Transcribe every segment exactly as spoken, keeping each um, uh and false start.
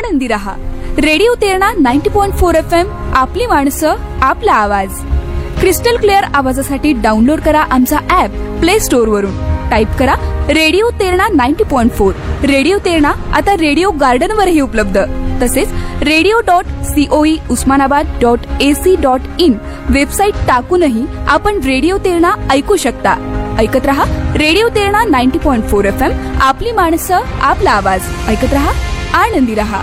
आनंदी रहा. Radio Terna ninety point four F M, आपली माणसं, आपला आवाज. क्रिस्टल क्लिअर आवाजासाठी डाउनलोड करा आमचा ऍप प्ले स्टोअर वरून. टाईप करा radio Terna ninety point four. Radio Terna आता रेडिओ गार्डन वरही उपलब्ध. तसेच radio dot COE Osmanabad dot AC dot in website टाकूनही आपण रेडिओ तेरणा ऐकू शकता. ऐकत रहा radio Terna ninety point four F M, आपली माणसं, आपला आवाज. ऐकत रहा, आनंदी रहा.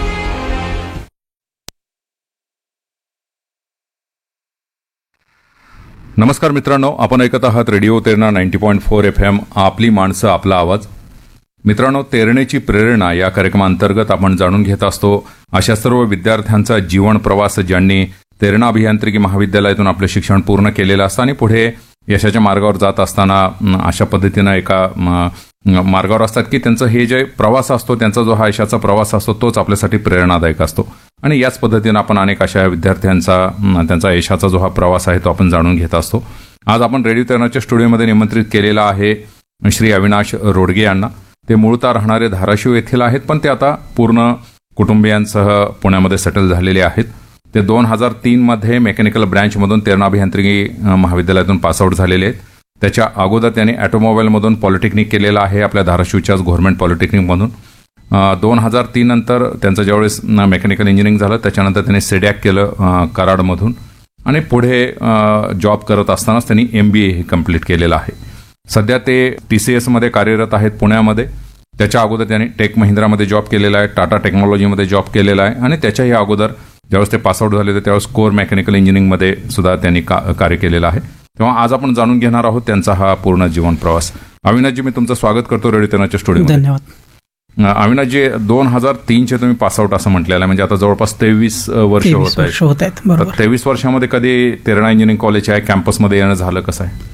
नमस्कार मित्रांनो, आपण ऐकत आहात radio Terna ninety point four F M, आपली माणसं, आपला आवाज. मित्रांनो, तेरणेची प्रेरणा या कार्यक्रमांतर्गत आपण जाणून घेत असतो अशा सर्व विद्यार्थ्यांचा जीवन प्रवास ज्यांनी तेरणा अभियांत्रिकी महाविद्यालयातून आपले शिक्षण पूर्ण केलेलं असतं आणि पुढे यशाच्या मार्गावर जात असताना अशा पद्धतीनं एका मार्गावर असतात की त्यांचं हे जे प्रवास असतो, त्यांचा जो हा यशाचा प्रवास असतो तोच आपल्यासाठी प्रेरणादायक असतो. आणि याच पद्धतीनं आपण अनेक अशा विद्यार्थ्यांचा त्यांचा यशाचा जो हा प्रवास आहे तो आपण जाणून घेत असतो. आज आपण रेडिओ तेरणाच्या स्टुडिओमध्ये निमंत्रित केलेला आहे श्री अविनाश रोडगे यांना. ते मूळतः राहणारे धाराशिव येथील आहेत, पण ते आता पूर्ण कुटुंबियांसह पुण्यामध्ये सेटल झालेले आहेत. ते दोन हजार तीन मध्ये मेकॅनिकल ब्रँचमधून तेरणा अभियांत्रिकी महाविद्यालयातून पासआउट झालेले आहेत. त्याच्या अगोदर त्यांनी ऑटोमोबाईलमधून पॉलिटेक्निक केलेलं आहे आपल्या धाराशिवच्याच गव्हर्नमेंट पॉलिटेक्निकमधून. दोन हजार तीन नंतर त्यांचं ज्यावेळेस मेकॅनिकल इंजिनिअरिंग झालं त्याच्यानंतर त्यांनी सेडॅक केलं कराडमधून आणि पुढे जॉब करत असतानाच त्यांनी एम बी ए हे कम्प्लीट केलेलं आहे. सध्या ते टी सी एसमध्ये कार्यरत आहेत पुण्यामध्ये. त्याच्या अगोदर त्यांनी टेक महिंद्रामध्ये जॉब केलेला आहे, टाटा टेक्नॉलॉजीमध्ये जॉब केलेला आहे आणि त्याच्याही अगोदर ज्यावेळेस ते पासआउट झाले होते त्यावेळेस कोर मेकॅनिकल इंजिनिअरिंगमध्ये सुद्धा त्यांनी कार्य केलेलं आहे. तेव्हा आज आपण जाणून घेणार आहोत त्यांचा हा पूर्ण जीवन प्रवास. अविनाशजी, मी तुमचं स्वागत करतो रेडिओ तेरणाच्या स्टुडिओमध्ये. धन्यवाद. अविनाशजी, दोन हजार तीनचे तुम्ही पासआउट असं म्हटलेलं आहे, म्हणजे आता जवळपास तेवीस वर्ष होत आहेत. तेवीस वर्षामध्ये कधी तेरणा इंजिनिअरिंग कॉलेजच्या कॅम्पसमध्ये येणं झालं कसं आहे?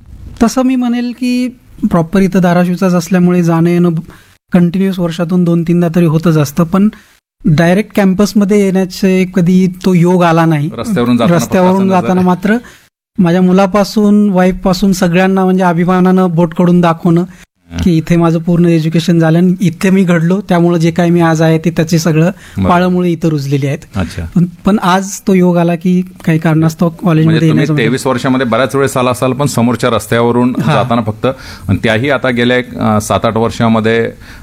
तसं मी म्हणेल की प्रॉपर इथं धाराशिवचाच असल्यामुळे जाणं येणं कंटिन्युअस वर्षातून दोन तीनदा तरी होतच असतं, पण डायरेक्ट कॅम्पसमध्ये येण्याचे कधी तो योग आला नाही. रस्त्यावरून रस्त्यावरून जाताना मात्र माझ्या मुलापासून वाईफ पासून सगळ्यांना म्हणजे अभिमानानं बोट कडून दाखवणं की इथे माझं पूर्ण एज्युकेशन झालं आणि इथे मी घडलो, त्यामुळे जे काही मी आज आहे ते त्याचे सगळं पाळमुळे इथं रुजलेली आहेत. पण आज तो योग आला की काही कारणास्तव कॉलेजमध्ये. तेवीस वर्षामध्ये बऱ्याच वेळेस आला असाल, पण समोरच्या रस्त्यावरून जाताना फक्त, त्याही आता गेल्या सात आठ वर्षामध्ये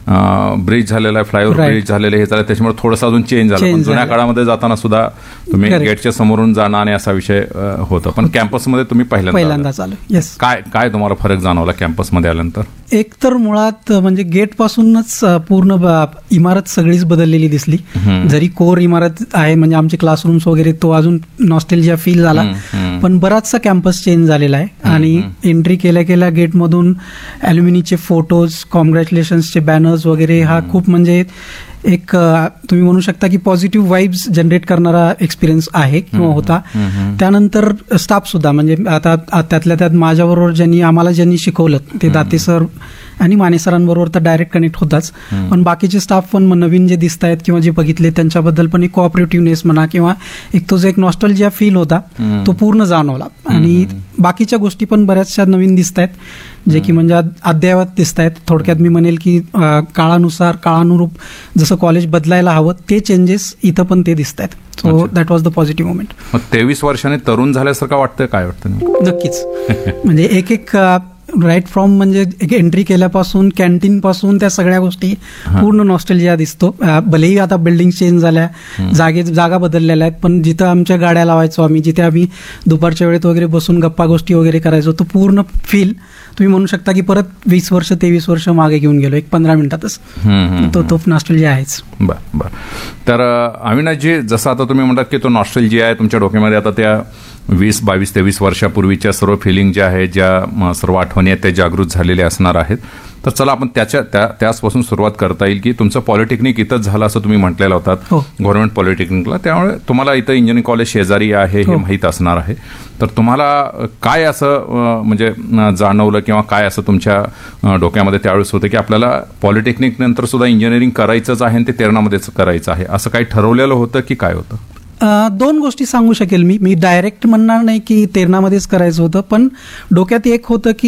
ब्रिज झालेला आहे, फ्लायओव्हर ब्रिज झालेले हे झालं, त्याच्यामुळे थोडंसं अजून चेंज झालं. जुन्या काळामध्ये जाताना सुद्धा तुम्ही गेटच्या समोरून जाणं आणि असा विषय होता, पण कॅम्पसमध्ये तुम्ही पहिल्यांदा चालू. काय काय तुम्हाला फरक जाणवला कॅम्पसमध्ये आल्यानंतर? एक तर मुळात म्हणजे गेट पासूनच पूर्ण इमारत सगळीच बदललेली दिसली. जरी कोर इमारत आहे म्हणजे आमचे क्लासरूम्स वगैरे तो अजून नॉस्टेल्जिया फील झाला, पण बराचसा कॅम्पस चेंज झालेला आहे. आणि एंट्री केल्या केल्या गेटमधून अल्युमिनीचे फोटोज, कॉंग्रॅच्युलेशन्सचे बॅनर्स वगैरे हा खूप म्हणजे एक तुम्ही म्हणू शकता की पॉझिटिव्ह वाईब्स जनरेट करणारा एक्सपिरियन्स आहे किंवा होता. त्यानंतर स्टाफ सुद्धा म्हणजे आता त्यातल्या त्यात माझ्याबरोबर ज्यांनी आम्हाला ज्यांनी शिकवलं ते दाते सर आणि माने सरांबरोबर तर डायरेक्ट कनेक्ट होताच, पण बाकीचे स्टाफ पण नवीन जे दिसत आहेत किंवा जे बघितले त्यांच्याबद्दल पण एक कोऑपरेटिव्हनेस म्हणा किंवा एक तो जो एक नॉस्टॅल्जिया फील होता तो पूर्ण जाणवला. आणि बाकीच्या गोष्टी पण बऱ्याचशा नवीन दिसत आहेत जे की म्हणजे अद्ययावत दिसत आहेत. थोडक्यात मी म्हणेल की काळानुसार काळानुरूप जसं कॉलेज बदलायला हवं ते चेंजेस इथं पण ते दिसत आहेत. So that was the positive moment. तेवीस वर्षाने तरुण झाल्यासारखं वाटतं, काय वाटतं? नक्कीच. म्हणजे एक एक राईट फ्रॉम म्हणजे एक एंट्री केल्यापासून कॅन्टीन पासून त्या सगळ्या गोष्टी पूर्ण नॉस्टॅल्जिया दिसतो. भलेही आता बिल्डिंग चेंज झाल्या, जागे जागा बदललेल्या आहेत, पण जिथं आमच्या गाड्या लावायचो आम्ही, जिथे आम्ही दुपारच्या वेळेत वगैरे बसून गप्पा गोष्टी वगैरे करायचो, तो पूर्ण फील तुम्ही म्हणू शकता की परत वीस वर्ष तेवीस वर्ष मागे घेऊन गेलो एक पंधरा मिनिटातच. तो तो नॉस्टॅल्जिया आहेच. बरं बरं. तर अविनाशजी, जसं आता तुम्ही म्हणतात की तो नॉस्टॅल्जिया आहे तुमच्या डोक्यामध्ये, आता त्या वीस बावीस तेवीस वर्षापूर्वीच्या सर्व फिलिंग ज्या आहेत, ज्या सर्व आठवणी आहेत त्या जागृत झालेल्या असणार आहेत. तर चला आपण त्याच्या त्या त्याचपासून सुरुवात करता येईल की तुमचं पॉलिटेक्निक इथंच झालं असं तुम्ही म्हटलेलं होतात, गव्हर्नमेंट पॉलिटेक्निकला. त्यामुळे तुम्हाला इथं इंजिनिअरिंग कॉलेज शेजारी आहे हे माहीत असणार आहे. तर तुम्हाला काय असं म्हणजे जाणवलं किंवा काय असं तुमच्या डोक्यामध्ये त्यावेळेस होतं की आपल्याला पॉलिटेक्निक नंतर सुद्धा इंजिनिअरिंग करायचंच आहे आणि ते तेरणामध्येच करायचं आहे, असं काही ठरवलेलं होतं की काय होतं? दोन गोष्टी सांगू शकेल मी. मी डायरेक्ट म्हणणार नाही की तेरणामध्येच करायचं होतं, पण डोक्यात एक होतं की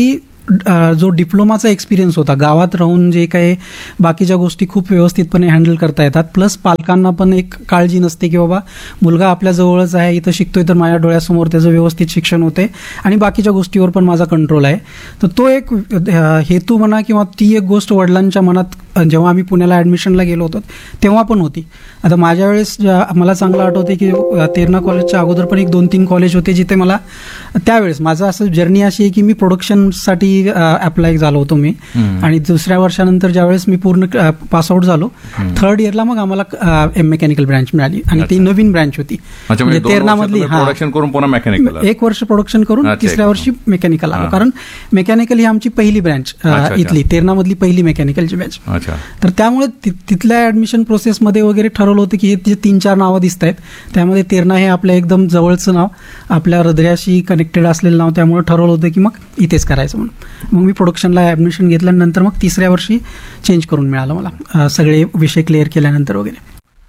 अ, जो डिप्लोमाचा एक्सपिरियन्स होता, गावात राहून जे काही बाकीच्या गोष्टी खूप व्यवस्थितपणे हँडल करता येतात, प्लस पालकांना पण एक काळजी नसते की बाबा मुलगा आपल्या जवळच आहे, इथं शिकतोय तर माझ्या डोळ्यासमोर त्याचं व्यवस्थित शिक्षण होते आणि बाकीच्या गोष्टीवर पण माझा कंट्रोल आहे. तर तो एक अ, हेतू म्हणा किंवा ती एक गोष्ट वडिलांच्या मनात अ, जेव्हा आम्ही पुण्याला ॲडमिशनला गेलो होतो तेव्हा पण होती. आता माझ्या वेळेस ज्या- मला चांगलं आठवते की अ, तेरणा कॉलेजच्या अगोदर पण एक दोन तीन कॉलेज होते जिथे मला त्यावेळेस माझं असं जर्नी अशी आहे की मी प्रोडक्शनसाठी अप्लाय झालो होतो मी, आणि दुसऱ्या वर्षानंतर ज्यावेळेस मी पूर्ण पासआउट झालो थर्ड इयरला मग आम्हाला एम मेकॅनिकल ब्रँच मिळाली आणि ती नवीन ब्रँच होती. अच्छा, म्हणजे दोन तेरणामधली वर्ष तुम्ही प्रोडक्शन करून पुन्हा मेकॅनिकल एक वर्ष प्रोडक्शन करून अच्छा, तिसऱ्या एक वर्षी मेकॅनिकल आलो, हा. कारण मेकॅनिकल ही आमची पहिली ब्रँच अच्छा. इथली तेरणामधली पहिली मेकॅनिकलची ब्रँच. अच्छा. तर त्यामुळे ति- तिथल्या ऍडमिशन प्रोसेसमध्ये वगैरे ठरवलं होतं की हे जे तीन चार नावं दिसत आहेत त्यामध्ये तेरणा हे आपलं एकदम जवळचं नाव, आपल्या हृदयाशी कनेक्टेड असलेलं नाव, त्यामुळे ठरवलं होतं की मग इथेच करायचं म्हणून. मग मी प्रोडक्शनला ऍडमिशन घेतल्यानंतर मग तिसऱ्या वर्षी चेंज करून मिळालं मला, अ, सगळे विषय क्लिअर केल्यानंतर वगैरे.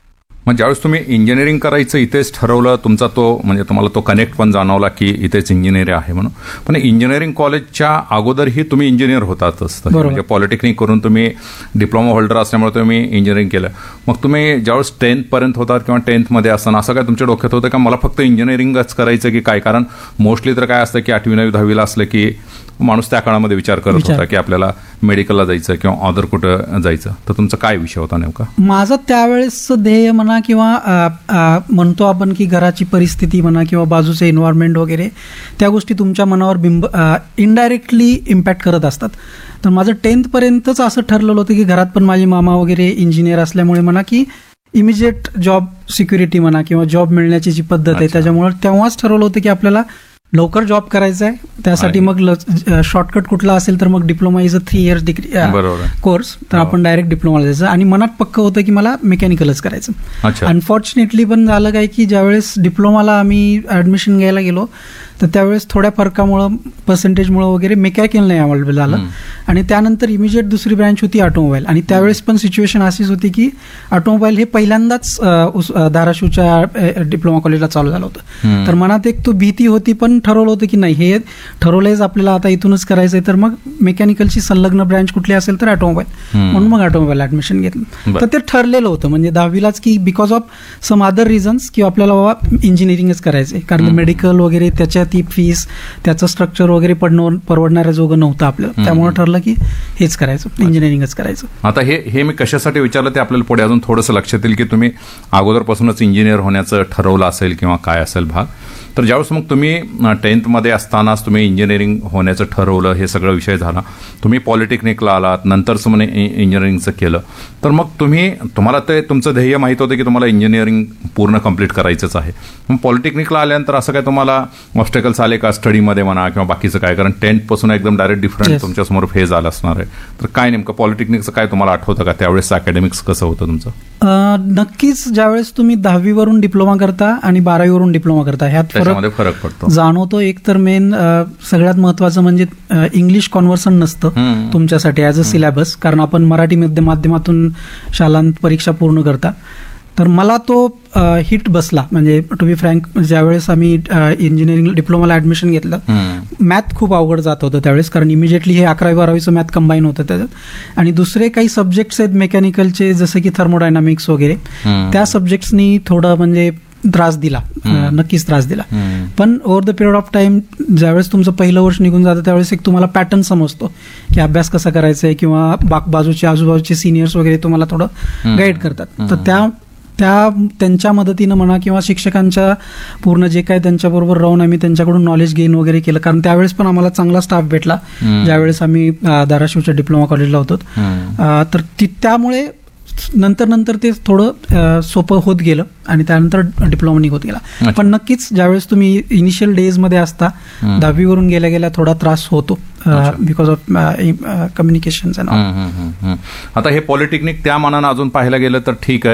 मग ज्यावेळेस तुम्ही इंजिनिअरिंग करायचं इथेच ठरवलं, तुमचा तो म्हणजे तुम्हाला तो कनेक्ट पण जाणवला की इथेच इंजिनिअरिंग आहे म्हणून, पण इंजिनिअरिंग कॉलेजच्या अगोदरही तुम्ही इंजिनियर होतातच, म्हणजे पॉलिटेक्निक करून तुम्ही डिप्लोमा होल्डर असल्यामुळे तुम्ही इंजिनिअरिंग केलं. मग तुम्ही ज्यावेळेस टेन्थ पर्यंत होतात किंवा टेन्थमध्ये असताना असं काय तुमच्या डोक्यात होतं का मला फक्त इंजिनिअरिंगच करायचं की काय? कारण मोस्टली तर काय असतं की आठवी नववी दहावीला असलं की माणूस त्या काळामध्ये विचार करत विचार. होता की आपल्याला मेडिकलला जायचं किंवा अदर कुठं जायचं. तर तुमचा काय विषय होता नेमका? माझं त्यावेळेसचं ध्येय म्हणा किंवा अ, अ, म्हणतो आपण की घराची परिस्थिती म्हणा किंवा बाजूचे एन्व्हायरमेंट वगैरे त्या गोष्टी तुमच्या मनावर बिंब इनडायरेक्टली इम्पॅक्ट करत असतात. तर माझं टेन्थपर्यंतच असं ठरलेलं होतं की घरात पण माझे मामा वगैरे इंजिनियर असल्यामुळे म्हणा की इमिजिएट जॉब सिक्युरिटी म्हणा किंवा जॉब मिळण्याची जी पद्धत आहे अच्छा. त्याच्यामुळे तेव्हाच ठरवलं होतं की आपल्याला लवकर जॉब करायचा आहे. त्यासाठी आहे. मग शॉर्टकट कुठला असेल तर मग diploma is a three years degree बरोबर आहे. कोर्स, तर हो. आपण डायरेक्ट डिप्लोमाला जायचं आणि मनात पक्क होतं की मला मेकॅनिकलच करायचं. अच्छा. अनफॉर्च्युनेटली पण झालं काय की ज्यावेळेस डिप्लोमाला आम्ही ऍडमिशन घ्यायला गेलो तर त्यावेळेस थोड्या फरकामुळं पर्सेंटेजमुळं वगैरे मेकॅनिकल नाही अवेलेबल झालं आणि त्यानंतर इमिजिएट दुसरी ब्रँच होती ऑटोमोबाईल, आणि त्यावेळेस पण सिच्युएशन अशीच होती की ऑटोमोबाईल हे पहिल्यांदाच अ, उस- अ, धाराशिवच्या डिप्लोमा कॉलेजला चालू झालं होतं. तर मनात एक तो भीती होती, पण ठरवलं होतं की नाही हे ठरवलंयच आपल्याला आता इथूनच करायचंय, तर मग मेकॅनिकलची संलग्न ब्रँच कुठली असेल तर ऑटोमोबाईल, म्हणून मग ऑटोमोबाईल ऍडमिशन घेतलं. बरं. तर ते ठरलेलं होतं म्हणजे दहावीलाच की because of some other reasons की आपल्याला बाबा इंजिनिअरिंगच करायचंय, कारण मेडिकल वगैरे त्याच्या ती फीस त्याचं स्ट्रक्चर वगैरे पडणं परवडणाऱ्या जोगं नव्हतं आपल्याला, त्यामुळे ठरलं की हेच करायचं, इंजिनिअरिंगच करायचं. आता हे हे मी कशासाठी विचारलं ते आपल्याला पुढे अजून थोडंसं लक्षात येईल की तुम्ही अगोदरपासूनच इंजिनियर होण्याचं ठरवलं असेल किंवा काय असेल भाग. तर ज्यावेळेस मग तुम्ही टेन्थमध्ये असतानाच तुम्ही इंजिनिअरिंग होण्याचं ठरवलं, हे सगळं विषय झाला, तुम्ही पॉलिटेक्निकला आलात, नंतरच म्हणे इंजिनिअरिंगचं केलं, तर मग तुम्ही तुम्हाला ते तुमचं ध्येय माहीत होतं की तुम्हाला इंजिनिअरिंग पूर्ण कंप्लीट करायचंच आहे. मग पॉलिटेक्निकला आल्यानंतर असं काय तुम्हाला ऑब्स्टेकल्स आले का स्टडीमध्ये म्हणा किंवा बाकीचं काय? कारण टेन्थपासून एकदम डायरेक्ट डिफरंट Yes. तुमच्यासमोर फेज आला असणार आहे. तर काय नेमकं पॉलिटेक्निकचं काय तुम्हाला आठवतं का त्यावेळेस अकॅडमिक्स कसं होतं तुमचं? अ, नक्कीच ज्यावेळेस तुम्ही दहावीवरून डिप्लोमा करता आणि बारावीवरून डिप्लोमा करता ह्यात त्याच्यामध्ये फरक फरक पडतो. जाणवतो. एक तर मेन सगळ्यात महत्वाचं म्हणजे इंग्लिश कॉन्व्हर्सन नसतं हम्म. तुमच्यासाठी ॲज अ सिलेबस, कारण आपण मराठी माध्य- माध्यमातून शालांत परीक्षा पूर्ण करता. तर मला तो हिट बसला, म्हणजे टू बी फ्रँक ज्यावेळेस आम्ही इंजिनिअरिंग डिप्लोमाला ऍडमिशन घेतलं, हम्म. मॅथ खूप अवघड जात होतं त्यावेळेस, कारण इमिजिएटली हे अकरावी बारावीचं मॅथ कंबाईन होतं त्याच्यात, आणि दुसरे काही सब्जेक्ट्स आहेत मेकॅनिकलचे जसं की थर्मोडायनामिक्स वगैरे, हम्म. त्या सब्जेक्ट्सनी थोडं म्हणजे त्रास दिला, अं, नक्कीच त्रास दिला. हम्म. पण over the period of time ज्यावेळेस तुमचं पहिलं वर्ष निघून जातं त्यावेळेस एक तुम्हाला पॅटर्न समजतो की अभ्यास कसा करायचा आहे, किंवा बाक बाजूचे आजूबाजूचे सिनियर्स वगैरे तुम्हाला थोडं गाईड करतात. तर त्या त्या त्यांच्या मदतीनं म्हणा किंवा शिक्षकांच्या पूर्ण जे काय त्यांच्याबरोबर राहून आम्ही त्यांच्याकडून नॉलेज गेन वगैरे केलं, कारण त्यावेळेस पण आम्हाला चांगला स्टाफ भेटला ज्यावेळेस आम्ही अं, धाराशिवच्या डिप्लोमा कॉलेजला होतो. अं, तर ती- त्यामुळे नंतर नंतर ते थोडं अं, सोपं होत गेलं आणि त्यानंतर डिप्लोमा निघत गेला. पण नक्कीच ज्यावेळेस तुम्ही इनिशियल डेजमध्ये असता, दहावीवरून गेल्या गेल्या थोडा त्रास होतो बिकॉज ऑफ कम्युनिकेशन. आता हे पॉलिटेक्निक त्या मानानं अजून पाहायला गेलं तर ठीक आहे,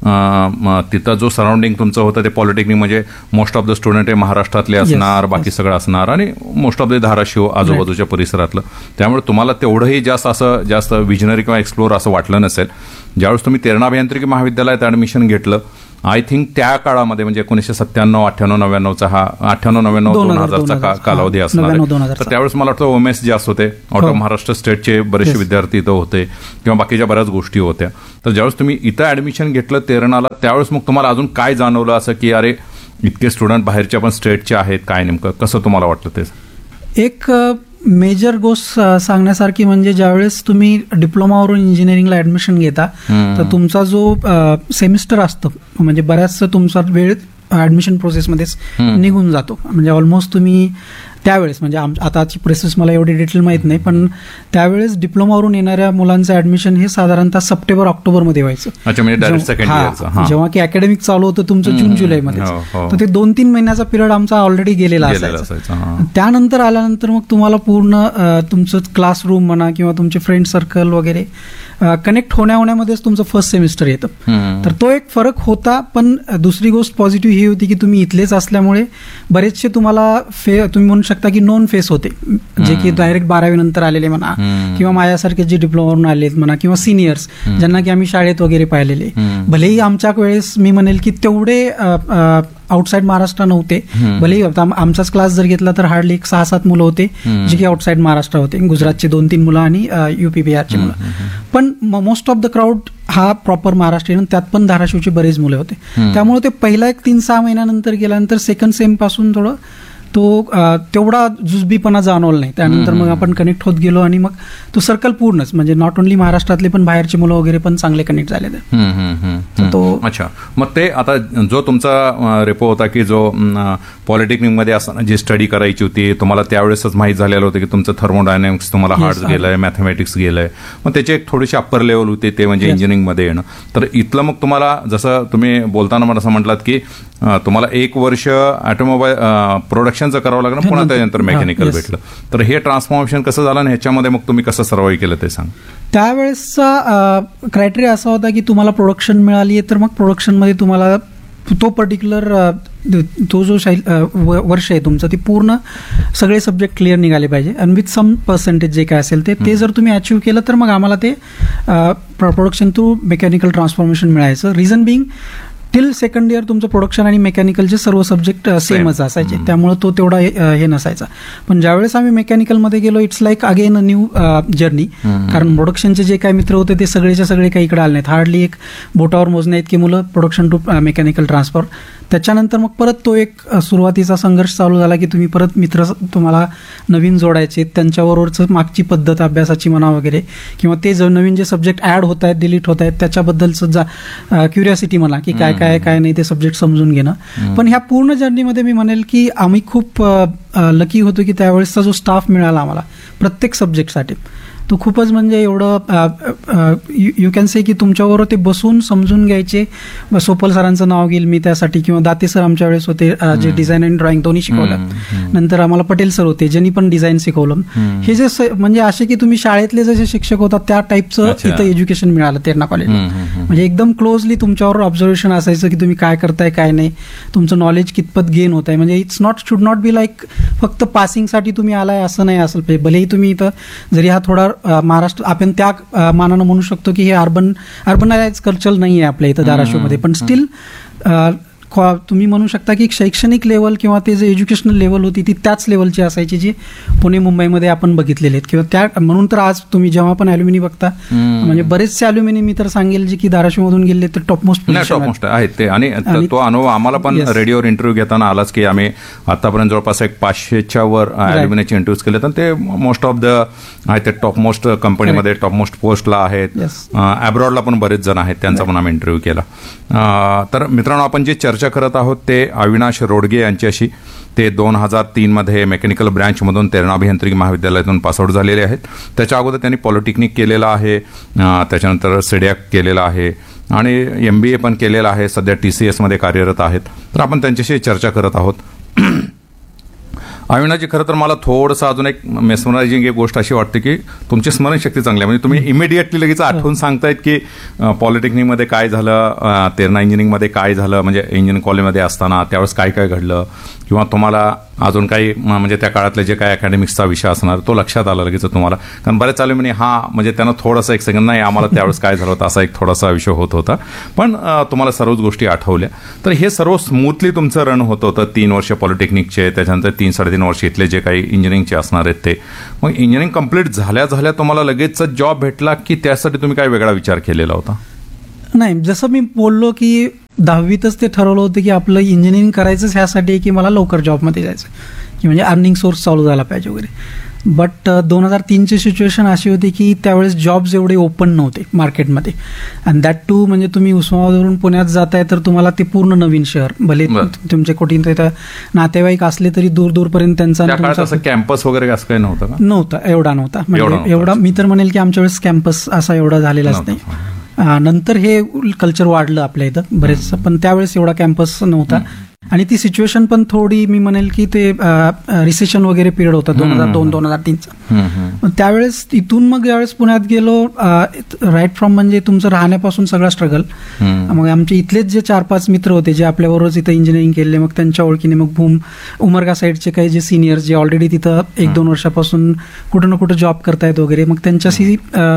तिथं जो सराउंडिंग तुमचं होतं ते पॉलिटेक्निक म्हणजे मोस्ट ऑफ द स्टुडंट हे महाराष्ट्रातले असणार, बाकी सगळं असणार आणि मोस्ट ऑफ द धाराशिव आजूबाजूच्या परिसरातलं. त्यामुळे तुम्हाला तेवढंही जास्त असं जास्त विजनरी किंवा एक्सप्लोर असं वाटलं नसेल. ज्यावेळेस तुम्ही तेरणा अभियांत्रिकी महाविद्यालयात ऍडमिशन घेतलं, आय थिंक त्या काळामध्ये म्हणजे एकोणीसशे सत्त्याण्णव अठ्ठ्याण्णव नव्याण्णवचा हा अठ्ठ्याण्णव नव्याण्णव दोन हजारचा कालावधी असणार आहे. तर त्यावेळेस मला वाटतं ओमेस जास्त होते, आउट ऑफ महाराष्ट्र स्टेटचे बरेचसे विद्यार्थी इथं होते किंवा बाकीच्या बऱ्याच गोष्टी होत्या. तर ज्यावेळेस तुम्ही इथं ऍडमिशन घेतलं तेरणाला, त्यावेळेस मग तुम्हाला अजून काय जाणवलं असं की अरे इतके स्टुडंट बाहेरच्या पण स्टेटचे आहेत, काय नेमकं कसं तुम्हाला वाटलं ते? एक मेजर गोष्ट सांगण्यासारखी म्हणजे ज्यावेळेस तुम्ही डिप्लोमावरून इंजिनिअरिंगला ऍडमिशन घेता तर तुमचा जो सेमिस्टर असतो म्हणजे बऱ्याचसा तुमचा वेळ ऍडमिशन प्रोसेसमध्येच निघून जातो. म्हणजे ऑलमोस्ट तुम्ही त्यावेळेस म्हणजे आताची प्रोसेस मला एवढी डिटेल माहीत नाही, पण त्यावेळेस डिप्लोमावरून येणाऱ्या मुलांचं ऍडमिशन हे साधारणतः सप्टेंबर ऑक्टोबरमध्ये व्हायचं. जेव्हा की अकॅडमिक चालू होतं तुमचं जून जुलैमध्ये, तर ते दोन तीन महिन्याचा पिरियड आमचा ऑलरेडी गेलेला असायचा. त्यानंतर आल्यानंतर मग तुम्हाला पूर्ण तुमचं क्लासरूम म्हणा किंवा तुमचे फ्रेंड सर्कल वगैरे कनेक्ट होण्या होण्यामध्येच तुमचं फर्स्ट सेमिस्टर येतं. तर तो एक फरक होता. पण दुसरी गोष्ट पॉझिटिव्ह ही होती की तुम्ही इथलेच असल्यामुळे बरेचसे तुम्हाला फे तुम्ही म्हणू शकता की नॉन फेस होते, जे की डायरेक्ट बारावी नंतर आलेले म्हणा किंवा माझ्यासारखे जे डिप्लोमावरून आलेत म्हणा किंवा सिनियर्स ज्यांना की आम्ही शाळेत वगैरे पाहिलेले. भलेही आमच्या वेळेस मी म्हणेल की तेवढे आउटसाईड महाराष्ट्र नव्हते. भलेही आमचाच क्लास जर घेतला तर हार्डली एक सहा सात मुलं होते जे की आउटसाईड महाराष्ट्र होते, गुजरातचे दोन तीन मुलं आणि युपी बिहारची मुलं. पण मोस्ट ऑफ द क्राऊड हा प्रॉपर महाराष्ट्रीयन, त्यात पण धाराशिवचे बरेच मुलं होते. त्यामुळे ते पहिला एक तीन सहा महिन्यानंतर गेल्यानंतर सेकंड सेम पासून थोडं तो तेवढा जुजबीपणा जाणवला नाही. त्यानंतर मग आपण कनेक्ट होत गेलो आणि मग तो सर्कल पूर्णच म्हणजे नॉट ओनली महाराष्ट्रातले पण बाहेरचे मुलं वगैरे पण चांगले कनेक्ट झाले. तो अच्छा, मग ते आता जो तुमचा रेपो होता की जो पॉलिटेक्निकमध्ये असताना जी स्टडी करायची होती, तुम्हाला त्यावेळेसच माहीत झालेलं होतं की तुमचं थर्मोडायनॅमिक्स तुम्हाला हार्ट्स गेलंय, मॅथमॅटिक्स गेलंय, मग त्याची एक थोडीशी अप्पर लेवल होती ते म्हणजे इंजिनिअरिंगमध्ये येणं. तर इथलं मग तुम्हाला जसं तुम्ही बोलताना मला असं म्हटलात की तुम्हाला एक वर्ष ऑटोमोबाईल प्रोडक्शनचं करावं लागलं, पुन्हा त्यानंतर मेकॅनिकल भेटलं. तर हे ट्रान्सफॉर्मेशन कसं झालं आणि ह्याच्यामध्ये मग तुम्ही कसं सर्वाइव्ह केलं ते सांग. त्यावेळेसचा क्रायटेरिया असा होता की तुम्हाला प्रोडक्शन मिळाली आहे तर मग प्रोडक्शनमध्ये तुम्हाला तो पर्टिक्युलर तो जो वर्ष आहे तुमचं ते पूर्ण सगळे सब्जेक्ट क्लिअर निघाले पाहिजे आणि विथ सम पर्सेंटेज जे काय असेल ते ते जर तुम्ही अचीव्ह केलं तर मग आम्हाला ते प्रोडक्शन थ्रू मेकॅनिकल ट्रान्सफॉर्मेशन मिळायचं. Reason Bing till second year तुमचं प्रोडक्शन आणि मेकॅनिकलचे सर्व सब्जेक्ट सेमच असायचे, त्यामुळे तो तेवढा हे नसायचा. पण ज्यावेळेस आम्ही मेकॅनिकलमध्ये गेलो it's like again a new journey, कारण प्रोडक्शनचे जे काही मित्र होते ते सगळेच्या सगळे काही इकडे आले नाहीत. हार्डली एक बोटावर मोजणे इतकी मुलं प्रोडक्शन टू मेकॅनिकल ट्रान्सफर. त्याच्यानंतर मग परत तो एक सुरुवातीचा संघर्ष चालू झाला की तुम्ही परत मित्र तुम्हाला नवीन जोडायचे, त्यांच्याबरोबरच मागची पद्धत अभ्यासाची म्हणा वगैरे किंवा ते जो नवीन जे सब्जेक्ट ॲड होत आहेत डिलीट होत आहेत त्याच्याबद्दलचं जा क्युरियोसिटी म्हणा की काय काय काय नाही ते सब्जेक्ट समजून घेणं. पण ह्या पूर्ण जर्नीमध्ये मी म्हणेल की आम्ही खूप लकी होतो की त्यावेळेसचा जो स्टाफ मिळाला आम्हाला प्रत्येक सब्जेक्टसाठी तो खूपच म्हणजे एवढं यू कॅन से की तुमच्याबरोबर ते बसून समजून घ्यायचे. सोपल सरांचं नाव घेईल मी त्यासाठी, किंवा दाते सर आमच्या वेळेस होते जे डिझाईन अँड ड्रॉइंग दोन्ही शिकवलं. नंतर आम्हाला पटेल सर होते ज्यांनी पण डिझाईन शिकवलं. हे जे म्हणजे असे की तुम्ही शाळेतले जसे शिक्षक होतात त्या टाईपचं इथं एज्युकेशन मिळालं तेरणा कॉलेजला. म्हणजे एकदम क्लोजली तुमच्यावर ऑब्झर्वेशन असायचं की तुम्ही काय करताय काय नाही, तुमचं नॉलेज कितपत गेन होत आहे. म्हणजे it's not should not be like फक्त पासिंगसाठी तुम्ही आलाय असं नाही असलं पाहिजे. भलेही तुम्ही इथं जरी हा थोडा महाराष्ट्र आपण त्या मानानं म्हणू शकतो की हे अर्बन अर्बनाइज कल्चर नाही आहे आपल्या इथं धाराशिवमध्ये, पण स्टील तुम्ही म्हणू शकता की शैक्षणिक लेवल किंवा ते जे एज्युकेशनल लेवल होती ती त्याच लेवलची असायची जी पुणे मुंबईमध्ये आपण बघितलेले आहेत. किंवा त्या म्हणून तर आज तुम्ही जेव्हा पण अॅल्युमिनी बघता म्हणजे बरेचसे अॅल्युमिनी मी तर सांगेल जे की धाराशिवमधून गेले तर टॉपमोस्ट टॉपमोस्ट आहेत ते. आणि तो अनुभव आम्हाला पण रेडिओवर इंटरव्ह्यू घेताना आलाच की आम्ही आतापर्यंत जवळपास एक पाचशेच्या वर अॅल्युमिनीचे इंटरव्ह्यूज केले तर ते मोस्ट ऑफ द आहेत ते टॉपमोस्ट कंपनीमध्ये टॉपमोस्ट पोस्टला आहेत. अब्रॉडला पण बरेच जण आहेत, त्यांचा पण आम्ही इंटरव्ह्यू केला. तर मित्रांनो आपण जे चर्चा करत आहोत ते अविनाश रोडगे यांच्याशी. ते दोन हजार तीन मध्ये मेकॅनिकल ब्रँचमधून तेरणा अभियांत्रिकी महाविद्यालयातून पासआउट झालेले आहेत. त्याच्या अगोदर त्यांनी पॉलिटेक्निक केलेलं आहे, त्याच्यानंतर सेडॅक केलेलं आहे आणि एम बी ए पण केलेलं आहे. सध्या टी सी एसमध्ये कार्यरत आहेत. तर आपण त्यांच्याशी चर्चा करत आहोत. अविनाजी, खरं तर मला थोडंसं अजून एक मेस्मरायझिंग एक गोष्ट अशी वाटते की तुमची स्मरणशक्ती चांगली आहे. म्हणजे तुम्ही इमिडिएटली लगेच आठवून सांगतायत की पॉलिटेक्निकमध्ये काय झालं, तेरणा इंजिनिअरिंगमध्ये काय झालं, म्हणजे इंजिनिअरिंग कॉलेजमध्ये असताना त्यावेळेस काय काय घडलं, किंवा तुम्हाला अजून काही म्हणजे त्या काळातले जे काही अकॅडमिक्सचा विषय असणार तो लक्षात आला लगेच तुम्हाला. कारण बरेच चालू म्हणे हा म्हणजे त्यांना थोडासा एक सेकंड नाही आम्हाला त्यावेळेस काय झालं होतं असा एक थोडासा विषय होत होता, पण तुम्हाला सर्वच गोष्टी आठवल्या. तर हे सर्व स्मूथली तुमचं रन होत होतं. तीन वर्ष पॉलिटेक्निकचे, त्याच्यानंतर तीन साडेतीन वर्ष इथले जे काही इंजिनिअरिंगचे असणार आहेत ते. मग इंजिनिअरिंग कंप्लीट झाल्या झाल्या तुम्हाला लगेच जॉब भेटला की त्यासाठी तुम्ही काय वेगळा विचार केलेला होता? नाही, जसं मी बोललो की दहावीतच ते ठरवलं होतं की आपलं इंजिनिअरिंग करायचंच ह्यासाठी की मला लवकर जॉबमध्ये जायचं, की म्हणजे अर्निंग सोर्स चालू झाला पाहिजे वगैरे. बट दोन हजार तीनची सिच्युएशन अशी होती की त्यावेळेस जॉब्स एवढे ओपन नव्हते मार्केटमध्ये, अँड दॅट टू म्हणजे तुम्ही उस्मानाबादवरून पुण्यात जाताय तर तुम्हाला ते पूर्ण नवीन शहर, भले तुमचे कुठे तिथं नातेवाईक असले तरी दूर दूरपर्यंत त्यांचा कॅम्पस वगैरे असं काही नव्हतं का? नव्हता, एवढा नव्हता. म्हणजे एवढा मी तर म्हणेल की आमच्या वेळेस कॅम्पस असा एवढा झालेलाच नाही. नंतर हे कल्चर वाढलं आपल्या इथं बरेच, पण त्यावेळेस एवढा कॅम्पस नव्हता. आणि ती सिच्युएशन पण थोडी मी म्हणेल की ते रिसेशन वगैरे पिरियड होता दोन हजार दोन दोन हजार तीनचा. त्यावेळेस इथून मग ज्यावेळेस पुण्यात गेलो, राईट फ्रॉम म्हणजे तुमचं राहण्यापासून सगळा स्ट्रगल. मग आमचे इथलेच जे चार पाच मित्र होते जे आपल्याबरोबरच इथं इंजिनिअरिंग केले, मग त्यांच्या ओळखीने मग भूम उमरगा साईडचे काही जे सिनियर्स जे ऑलरेडी तिथं एक दोन वर्षापासून कुठं ना कुठं जॉब करतायत वगैरे, मग त्यांच्याशी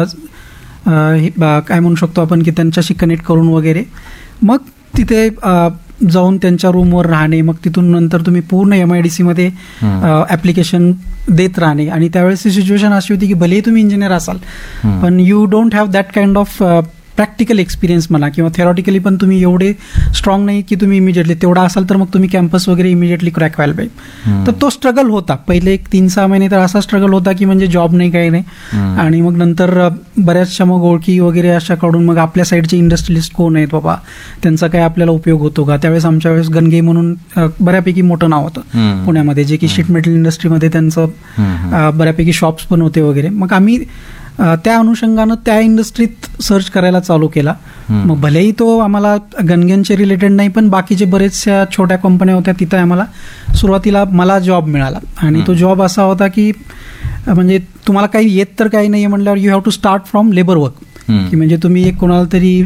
काय म्हणू शकतो आपण की त्यांच्याशी कनेक्ट करून वगैरे मग तिथे जाऊन त्यांच्या रूमवर राहणे. मग तिथून नंतर तुम्ही पूर्ण एम आय डी सीमध्ये ऍप्लिकेशन देत राहणे. आणि त्यावेळेस सिच्युएशन अशी होती की भलेही तुम्ही इंजिनियर असाल पण you don't have that kind of practical experience म्हणा किंवा थेरॉटिकली पण तुम्ही एवढे स्ट्रॉंग नाही की तुम्ही इमिजिएटली तेवढा असाल तर मग तुम्ही कॅम्पस वगैरे इमिजिएटली क्रॅक व्हायला पाहिजे. तर तो स्ट्रगल होता पहिले एक तीन सहा महिने, तर असा स्ट्रगल होता की म्हणजे जॉब नाही काही नाही. आणि मग नंतर बऱ्याचशा मग ओळखी वगैरे अशाकडून मग आपल्या साईडचे इंडस्ट्रियलिस्ट कोण आहेत बाबा, त्यांचा काय आपल्याला उपयोग होतो का. त्यावेळेस आमच्या वेळेस गणगे म्हणून बऱ्यापैकी मोठं नाव होतं पुण्यामध्ये, जे की शीट मेटल इंडस्ट्रीमध्ये त्यांचं बऱ्यापैकी शॉप्स पण होते वगैरे. मग आम्ही त्या अनुषंगानं त्या इंडस्ट्रीत सर्च करायला चालू केला. मग भलेही तो आम्हाला गणग्यांचे रिलेटेड नाही पण बाकीचे बरेचशा छोट्या कंपन्या होत्या तिथं आम्हाला सुरुवातीला मला जॉब मिळाला. आणि तो जॉब असा होता की म्हणजे तुम्हाला काही येत तर काही नाही म्हटल्यावर you have to start from labour work, की म्हणजे तुम्ही एक कोणाला तरी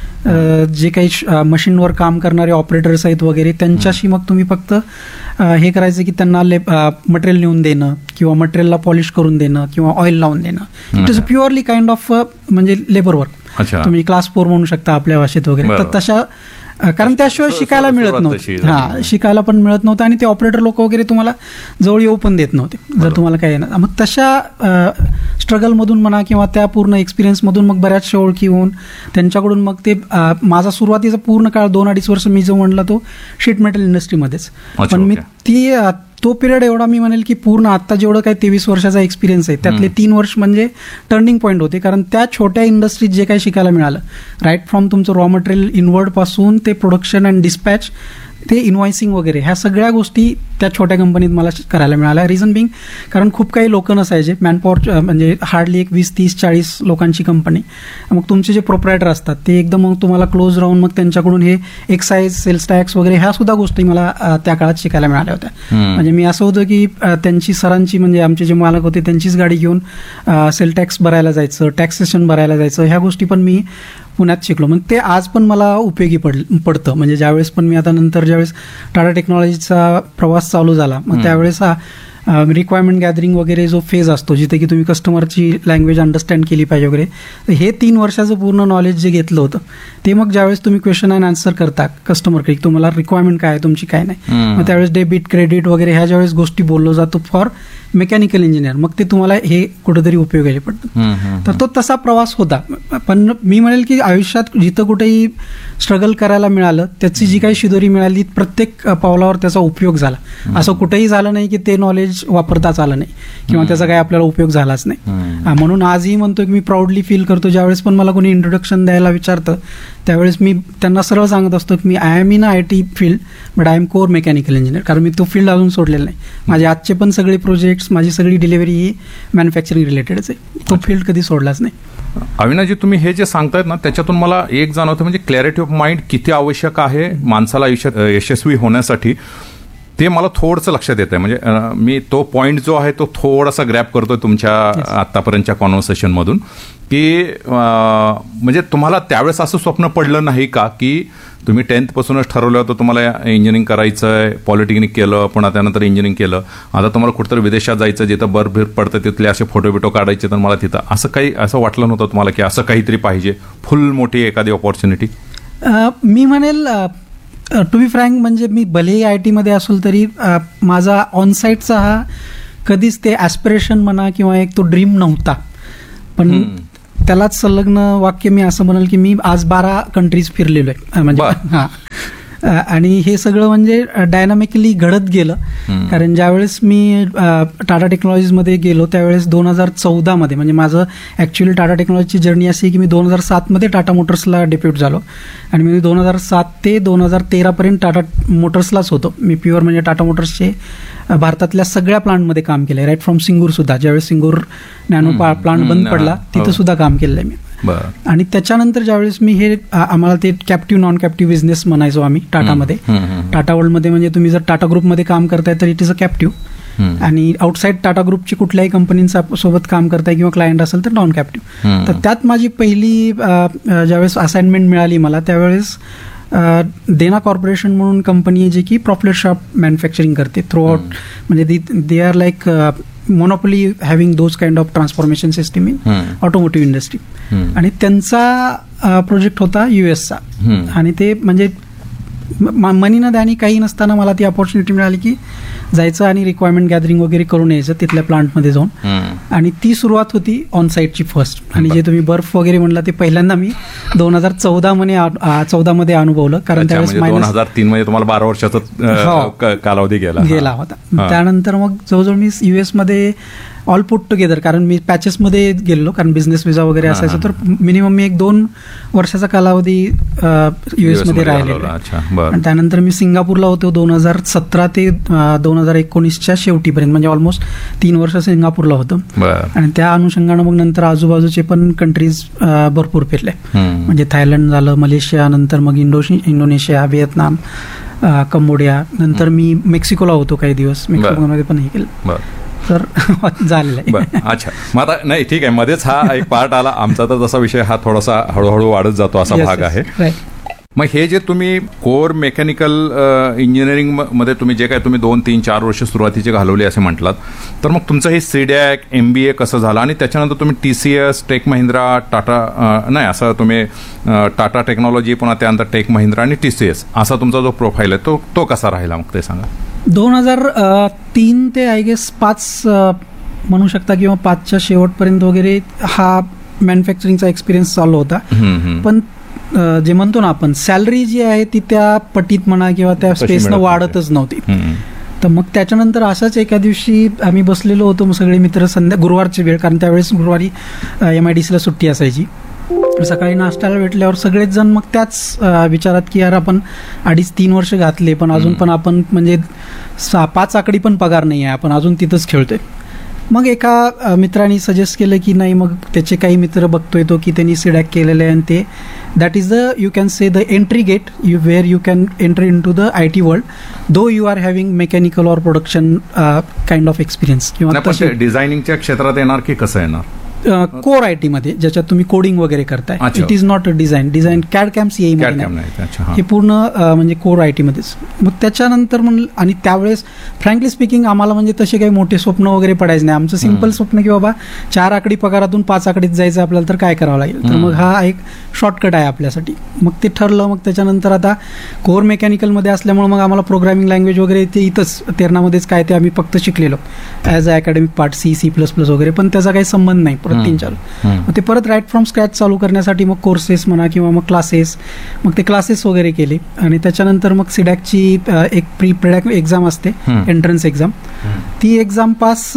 जे काही मशीनवर काम करणारे ऑपरेटर्स आहेत वगैरे त्यांच्याशी मग तुम्ही फक्त हे करायचं की त्यांना मटेरियल नेऊन देणं किंवा मटेरियलला पॉलिश करून देणं किंवा ऑइल लावून देणं. It is purely kind of म्हणजे लेबर वर्क, तुम्ही क्लास फोर म्हणू शकता आपल्या भाषेत वगैरे. तर तशा कारण त्याशिवाय शिकायला मिळत नव्हतं, हा शिकायला पण मिळत नव्हतं आणि ते ऑपरेटर लोक वगैरे तुम्हाला जवळ येऊ पण देत नव्हते जर तुम्हाला काय येणार. मग तशा स्ट्रगलमधून म्हणा किंवा त्या पूर्ण एक्सपिरियन्समधून मग बऱ्याचशा ओळखी होऊन त्यांच्याकडून मग ते माझा सुरुवातीचा पूर्ण काळ दोन अडीच वर्ष मी जो म्हणला तो शीट मेटल इंडस्ट्रीमध्येच. पण मी ती तो पिरियड एवढा मी म्हणेल की पूर्ण आता जेवढं काही तेवीस वर्षाचा एक्सपिरियन्स आहे त्यातले तीन वर्ष म्हणजे टर्निंग पॉईंट होते. कारण त्या छोट्या इंडस्ट्रीत जे काही शिकायला मिळालं, राईट फ्रॉम तुमचं रॉ मटेरियल इनवर्ड पासून ते प्रोडक्शन अँड डिस्पॅच ते इन्व्हॉइसिंग वगैरे ह्या सगळ्या गोष्टी त्या छोट्या कंपनीत मला करायला मिळाल्या. रिझन बिंग कारण खूप काही लोक नसायचे, मॅनपॉवर म्हणजे हार्डली एक वीस तीस चाळीस लोकांची कंपनी. मग तुमचे जे प्रोप्रायटर असतात ते एकदम मग तुम्हाला क्लोज राहून मग त्यांच्याकडून हे एक्साईज सेल्स टॅक्स वगैरे ह्या सुद्धा गोष्टी मला त्या काळात शिकायला मिळाल्या होत्या. म्हणजे मी असं होतं की त्यांची सरांची म्हणजे आमचे जे मालक होते त्यांचीच गाडी घेऊन सेल टॅक्स भरायला जायचं, टॅक्सेशन भरायला जायचं, ह्या गोष्टी पण मी पुण्यात शिकलो. मग ते आज पण मला उपयोगी पड पडतं म्हणजे ज्यावेळेस पण मी आता नंतर ज्यावेळेस टाटा टेक्नॉलॉजीचा प्रवास चालू झाला मग त्यावेळेस हा रिक्वायरमेंट गॅदरिंग वगैरे जो फेज असतो जिथे की तुम्ही कस्टमरची लँग्वेज अंडरस्टँड केली पाहिजे वगैरे, तर हे तीन वर्षाचं पूर्ण नॉलेज जे घेतलं होतं ते मग ज्यावेळेस तुम्ही क्वेश्चन अँड आन्सर करता कस्टमरकडे तुम्हाला रिक्वायरमेंट काय आहे तुमची काय नाही, मग त्यावेळेस डेबिट क्रेडिट वगैरे ह्या ज्यावेळेस गोष्टी बोललो जातो फॉर मेकॅनिकल इंजिनियर, मग ते तुम्हाला हे कुठेतरी उपयोगाला पडतं. तर तो तसा प्रवास होता. पण मी म्हणेल की आयुष्यात जिथं कुठेही स्ट्रगल करायला मिळालं त्याची जी काही शिदोरी मिळाली प्रत्येक पावलावर त्याचा उपयोग झाला. असं कुठेही झालं नाही की ते नॉलेज वापरताच आलं नाही किंवा त्याचा काही आपल्याला उपयोग झालाच नाही. म्हणून आजही म्हणतो की मी प्राऊडली फील करतो ज्यावेळेस पण मला कोणी इंट्रोडक्शन द्यायला विचारतं त्यावेळेस मी त्यांना सरळ सांगत असतो की मी I am in I T field but I am core mechanical engineer, कारण मी तो फील्ड अजून सोडलेला नाही. माझे आजचे पण सगळे प्रोजेक्ट्स माझी सगळी डिलिव्हरी ही मॅन्युफॅक्चरिंग रिलेटेडच आहे, तो फील्ड कधी सोडलाच नाही. अविनाशजी तुम्ही हे जे सांगतायत ना त्याच्यातून मला एक जाणवतं म्हणजे क्लॅरिटी ऑफ माइंड किती आवश्यक आहे माणसाला आयुष्यात यशस्वी होण्यासाठी. ते मला थोडंसं लक्षात येत आहे. म्हणजे अ, मी तो पॉईंट जो आहे तो थोडासा ग्रॅप करतोय तुमच्या आतापर्यंतच्या कॉन्व्हर्सेशनमधून, की अ, म्हणजे तुम्हाला त्यावेळेस असं स्वप्न पडलं नाही का की तुम्ही टेन्थपासूनच ठरवलं होतं तुम्हाला इंजिनिअरिंग करायचं आहे, पॉलिटेक्निक केलं, पुन्हा त्यानंतर इंजिनिअरिंग केलं, आता तुम्हाला कुठेतरी विदेशात जायचं, जिथं बर्फ बिर्फ पडतं तिथले असे फोटो बिटो काढायचे, तर मला तिथं असं काही असं वाटलं नव्हतं तुम्हाला की असं काहीतरी पाहिजे, फुल मोठी एखादी ऑपॉर्च्युनिटी? मी म्हणेल टू बी फ्रँक, म्हणजे मी भलेही आय टीमध्ये असेल तरी अ, माझा ऑनसाईटचा हा कधीच ते ॲस्पिरेशन म्हणा किंवा एक तो ड्रीम नव्हता. पण त्यालाच संलग्न वाक्य मी असं म्हणेल की मी आज बारा कंट्रीज फिरलेलो आहे. म्हणजे हां, आणि हे सगळं म्हणजे डायनामिकली घडत गेलं. कारण ज्यावेळेस मी टाटा टेक्नॉलॉजीजमध्ये गेलो त्यावेळेस दोन हजार चौदामध्ये, म्हणजे माझं ॲक्च्युली टाटा टेक्नॉलॉजीची जर्नी अशी आहे की मी दोन हजार सातमध्ये टाटा मोटर्सला डेप्यूट झालो आणि मी दोन हजार सात ते दोन हजार तेरापर्यंत टाटा मोटर्सलाच होतो. मी प्युअर म्हणजे टाटा मोटर्सचे भारतातल्या सगळ्या प्लांटमध्ये काम केलं आहे, राईट फ्रॉम सिंगूर सुद्धा. ज्यावेळेस सिंगूर नॅनो प्लांट बंद पडला तिथं सुद्धा काम केलं आहे मी. आणि त्याच्यानंतर ज्यावेळेस मी हे आम्हाला ते कॅप्टिव्ह नॉन कॅप्टिव्ह बिझनेस म्हणायचो आम्ही टाटामध्ये. टाटा वर्ल्डमध्ये म्हणजे तुम्ही जर टाटा ग्रुपमध्ये काम करताय तर इट इज अ कॅप्टिव्ह, आणि आउटसाईड टाटा ग्रुपची कुठल्याही कंपनींचा सोबत काम करताय किंवा क्लायंट असेल तर नॉन कॅप्टिव्ह. तर त्यात माझी पहिली ज्यावेळेस असाइनमेंट मिळाली मला त्यावेळेस देना कॉर्पोरेशन म्हणून कंपनी आहे जी की प्रॉपलेट शॉप मॅन्युफॅक्चरिंग करते थ्रू आउट, म्हणजे they are like monopoly having those kind of transformation system in automotive industry. आणि त्यांचा प्रोजेक्ट होता युएसचा, आणि ते म्हणजे मनी न द्यानी काही नसताना मला ती अपॉर्च्युनिटी मिळाली की जायचं आणि रिक्वायरमेंट गॅदरिंग वगैरे करून यायचं तिथल्या प्लांटमध्ये जाऊन. आणि ती सुरुवात होती ऑन साईटची फर्स्ट. आणि जे तुम्ही बर्फ वगैरे म्हणला ते पहिल्यांदा मी दोन हजार चौदा मध्ये चौदा मध्ये अनुभवलं, कारण त्यावेळेस दोन हजार तीन मध्ये तुम्हाला बारा वर्षाचा कालावधी गेला गेला होता. त्यानंतर मग जवळजवळ मी युएस मध्ये ऑल पुट टुगेदर, कारण मी पॅचेसमध्ये गेलो कारण बिझनेस विजा वगैरे असायचं, तर मिनिमम मी एक दोन वर्षाचा कालावधी युएसमध्ये राहिलेलो. आणि त्यानंतर मी सिंगापूरला होतो दोन हजार सतरा ते दोन हजार एकोणीसच्या शेवटीपर्यंत, म्हणजे ऑलमोस्ट तीन वर्ष सिंगापूरला होतं. आणि त्या अनुषंगानं मग नंतर आजूबाजूचे पण कंट्रीज भरपूर फिरले, म्हणजे थायलंड झालं, मलेशिया, नंतर मग इंडोशी इंडोनेशिया, व्हिएतनाम, कंबोडिया, नंतर मी मेक्सिकोला होतो काही दिवस, मेक्सिकोमध्ये पण हे केलं. तर झालेलं आहे. अच्छा, मग आता नाही ठीक आहे, मध्येच हा एक पार्ट आला आमचा, तर तसा विषय हा थोडासा हळूहळू वाढत जातो असा भाग आहे. मग हे जे तुम्ही कोर मेकॅनिकल इंजिनिअरिंग मध्ये तुम्ही जे काय तुम्ही दोन तीन चार वर्ष सुरुवातीचे घालवले असे म्हटलात, तर मग तुमचं हे सीडॅक एमबीए कसं झालं, आणि त्याच्यानंतर तुम्ही टीसीएस, टेक महिंद्रा, टाटा नाही असं तुम्ही टाटा टेक्नॉलॉजी, पुन्हा त्यानंतर टेक महिंद्रा आणि टीसीएस असा तुमचा जो प्रोफाईल आहे तो तो कसा राहिला मग ते सांगा. दोन हजार तीन ते आय गेस पाच म्हणू शकता किंवा पाचच्या शेवटपर्यंत वगैरे हा मॅन्युफॅक्चरिंगचा एक्सपिरियन्स चालू होता. पण जे म्हणतो ना आपण सॅलरी जी आहे ती त्या पटीत म्हणा किंवा त्या स्पेसनं वाढतच नव्हती. तर मग त्याच्यानंतर अशाच एका दिवशी आम्ही बसलेलो होतो मग सगळे मित्र, संध्या गुरुवारची वेळ, कारण त्यावेळेस गुरुवारी एम आय डी सीला सुट्टी असायची. सकाळी नाश्त्याला भेटल्यावर सगळेच जण मग त्याच विचारात की यार आपण अडीच तीन वर्ष घातले पण अजून पण आपण म्हणजे सहा पाच आकडी पण पगार नाही आहे, आपण अजून तिथंच खेळतोय. मग एका मित्राने सजेस्ट केलं की नाही, मग त्याचे काही मित्र बघतोय तो की त्यांनी सीडॅक केलेलं आहे, आणि ते that is the you can say the entry get you where you can enter in to the I T world though you R having mechanical or production kind of experience. किंवा डिझायनिंगच्या क्षेत्रात येणार की कसं येणार? कोर आय टी मध्ये ज्याच्यात तुम्ही coding वगैरे करताय. It is not a design design CAD cam CA मध्ये, हे पूर्ण म्हणजे कोर आय टी मध्येच. मग त्याच्यानंतर मग आणि त्यावेळेस फ्रँकली स्पीकिंग आम्हाला म्हणजे तसे काही मोठे स्वप्न वगैरे पडायचे नाही. आमचं सिम्पल स्वप्न की बाबा चार आकडी पगारातून पाच आकडीत जायचं आपल्याला तर काय करावं लागेल, तर मग हा एक शॉर्टकट आहे आपल्यासाठी. मग ते ठरलं. मग त्याच्यानंतर आता कोर मेकॅनिकलमध्ये असल्यामुळे मग आम्हाला प्रोग्रामिंग लँग्वेज वगैरे ते इथंच तेरणामध्येच काय ते आम्ही फक्त शिकलेलो as a academic part, C C plus plus वगैरे, पण त्याचा काही संबंध नाही परत तीन चालू. मग ते परत राईट फ्रॉम स्क्रॅच चालू करण्यासाठी मग कोर्सेस म्हणा किंवा मग क्लासेस, मग ते क्लासेस वगैरे केले. आणि त्याच्यानंतर मग सीडॅकची एक प्री प्रेडॅक एक्झाम असते, एंट्रन्स एक्झाम, ती एक्झाम पास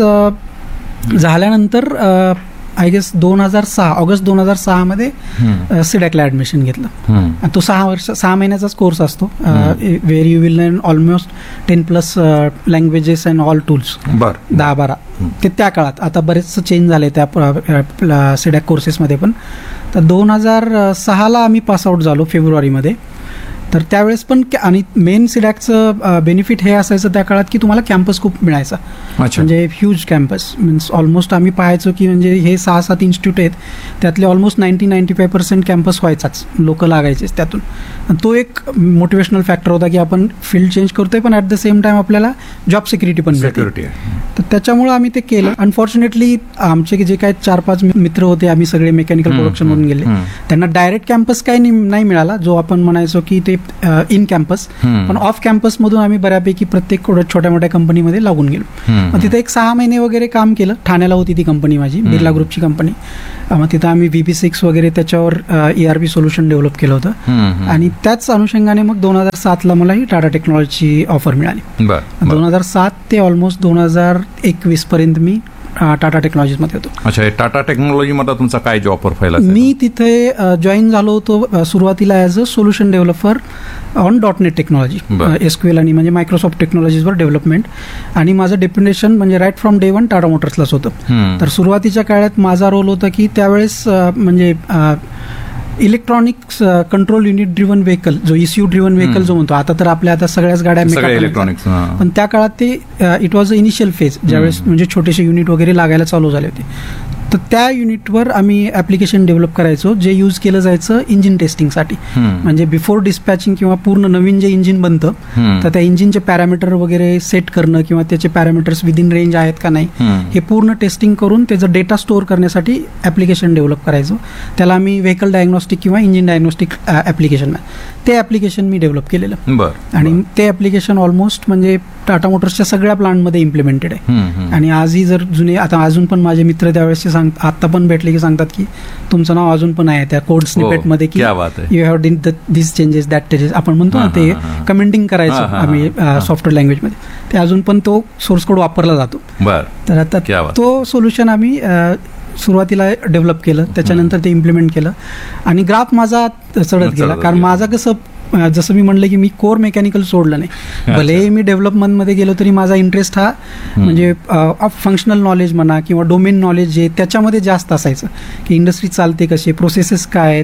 झाल्यानंतर आय गेस दोन हजार सहा ऑगस्ट दोन हजार सहा मध्ये सीडॅकला ऍडमिशन घेतलं. तो सहा वर्ष सहा महिन्याचाच कोर्स असतो, where you will learn almost ten plus languages and all tools, दहा बारा. ते त्या काळात आता बरेच चेंज झाले त्या सीडॅक कोर्सेसमध्ये पण. तर दोन हजार सहाला आम्ही पासआउट झालो फेब्रुवारीमध्ये. तर त्यावेळेस पण क- आणि मेन सिडॅकचं बेनिफिट हे असायचं त्या काळात की तुम्हाला कॅम्पस खूप मिळायचा. अच्छा. म्हणजे ह्यूज कॅम्पस मीन्स ऑलमोस्ट आम्ही पाहायचो की म्हणजे हे सहा सात इन्स्टिट्यूट आहेत त्यातले almost ninety ninety five percent campus व्हायचाच, लोक लागायचेच त्यातून. आणि तो एक मोटिवेशनल फॅक्टर होता की आपण फील्ड चेंज करतोय पण ॲट द सेम टाइम आपल्याला जॉब सिक्युरिटी पण मिळते. सिक्युरिटी आहे. तर त्याच्यामुळं आम्ही ते केलं. अनफॉर्च्युनेटली आमचे जे काही चार पाच मित्र होते आम्ही सगळे मेकॅनिकल प्रोडक्शनमधून गेले, त्यांना डायरेक्ट कॅम्पस काही नाही नाही मिळाला जो आपण म्हणायचो की ते इन कॅम्पस, पण ऑफ कॅम्पसमधून आम्ही बऱ्यापैकी प्रत्येक छोट्या मोठ्या कंपनीमध्ये लागून गेलो. मग तिथे एक सहा महिने वगैरे काम केलं. ठाण्याला होती ती कंपनी माझी, बिर्ला ग्रुपची कंपनी. मग तिथं आम्ही व्ही पी सिक्स वगैरे त्याच्यावर E R P solution develop केलं होतं आणि त्याच अनुषंगाने मग दोन हजार सातला मला ही टाटा टेक्नॉलॉजीची ऑफर मिळाली. दोन हजार सात ते ऑलमोस्ट दोन हजार एकवीस पर्यंत मी टाटा टेक्नॉलॉजीमध्ये होतो. अच्छा, टाटा टेक्नॉलॉजीमध्ये तुमचा काय जॉब प्रोफाईल? मी तिथे जॉईन झालो होतो सुरुवातीला as a solution developer on dot net technology, SQL आणि म्हणजे मायक्रोसॉफ्ट टेक्नॉलॉजीजवर डेव्हलपमेंट. आणि माझं डेप्युटेशन म्हणजे right from day one Tata मोटर्सलाच होतं. तर सुरुवातीच्या काळात माझा रोल होता की त्यावेळेस म्हणजे electronics control unit driven vehicle, जो इस्यू ड्रिव्हन व्हेकल जो म्हणतो, आता तर आपल्या आता सगळ्याच गाड्या इलेक्ट्रॉनिक्स, पण त्या काळात ते it was a initial phase, ज्यावेळेस म्हणजे छोटेसे युनिट वगैरे लागायला चालू झाले होते. तर त्या युनिटवर आम्ही ॲप्लिकेशन डेव्हलप करायचो जे यूज केलं जायचं इंजिन टेस्टिंगसाठी. म्हणजे बिफोर डिस्पॅचिंग किंवा पूर्ण नवीन जे इंजिन बनतं तर त्या इंजिनचे पॅरामीटर वगैरे सेट करणं किंवा त्याचे पॅरामीटर्स विदिन रेंज आहेत का नाही हे पूर्ण टेस्टिंग करून त्याचं डेटा स्टोअर करण्यासाठी ॲप्लिकेशन डेव्हलप करायचो. त्याला आम्ही व्हेकल डायग्नॉस्टिक किंवा इंजिन डायग्नॉस्टिक ॲप्लिकेशन, ते ॲप्लिकेशन मी डेव्हलप केलेलं. आणि ते ॲप्लिकेशन ऑलमोस्ट म्हणजे टाटा मोटर्सच्या सगळ्या प्लांटमध्ये इम्प्लिमेंटेड आहे. आणि आजही जर जुने आता अजून पण माझे मित्र त्यावेळेस सांग आता पण भेटले की सांगतात की तुमचं नाव अजून पण आहे त्या कोड स्निपेटमध्ये की यू हॅव डिन दिस चेंजेस दॅट चेंजेस आपण म्हणतो ना, ते कमेंटिंग करायचो आम्ही सॉफ्टवेअर लँग्वेजमध्ये, ते अजून पण तो सोर्स कोड वापरला जातो. तर आता तो सोल्युशन आम्ही सुरुवातीला डेव्हलप केलं, त्याच्यानंतर ते इम्प्लिमेंट केलं आणि ग्राफ माझा चढत गेला. कारण माझा कसं जसं मी म्हणलं की मी कोर मेकॅनिकल सोडलं नाही, भले मी डेव्हलपमेंटमध्ये गेलो तरी माझा इंटरेस्ट हा म्हणजे फंक्शनल नॉलेज म्हणा किंवा डोमेन नॉलेज जे त्याच्यामध्ये जास्त असायचं की इंडस्ट्री चालते कशी, प्रोसेसेस काय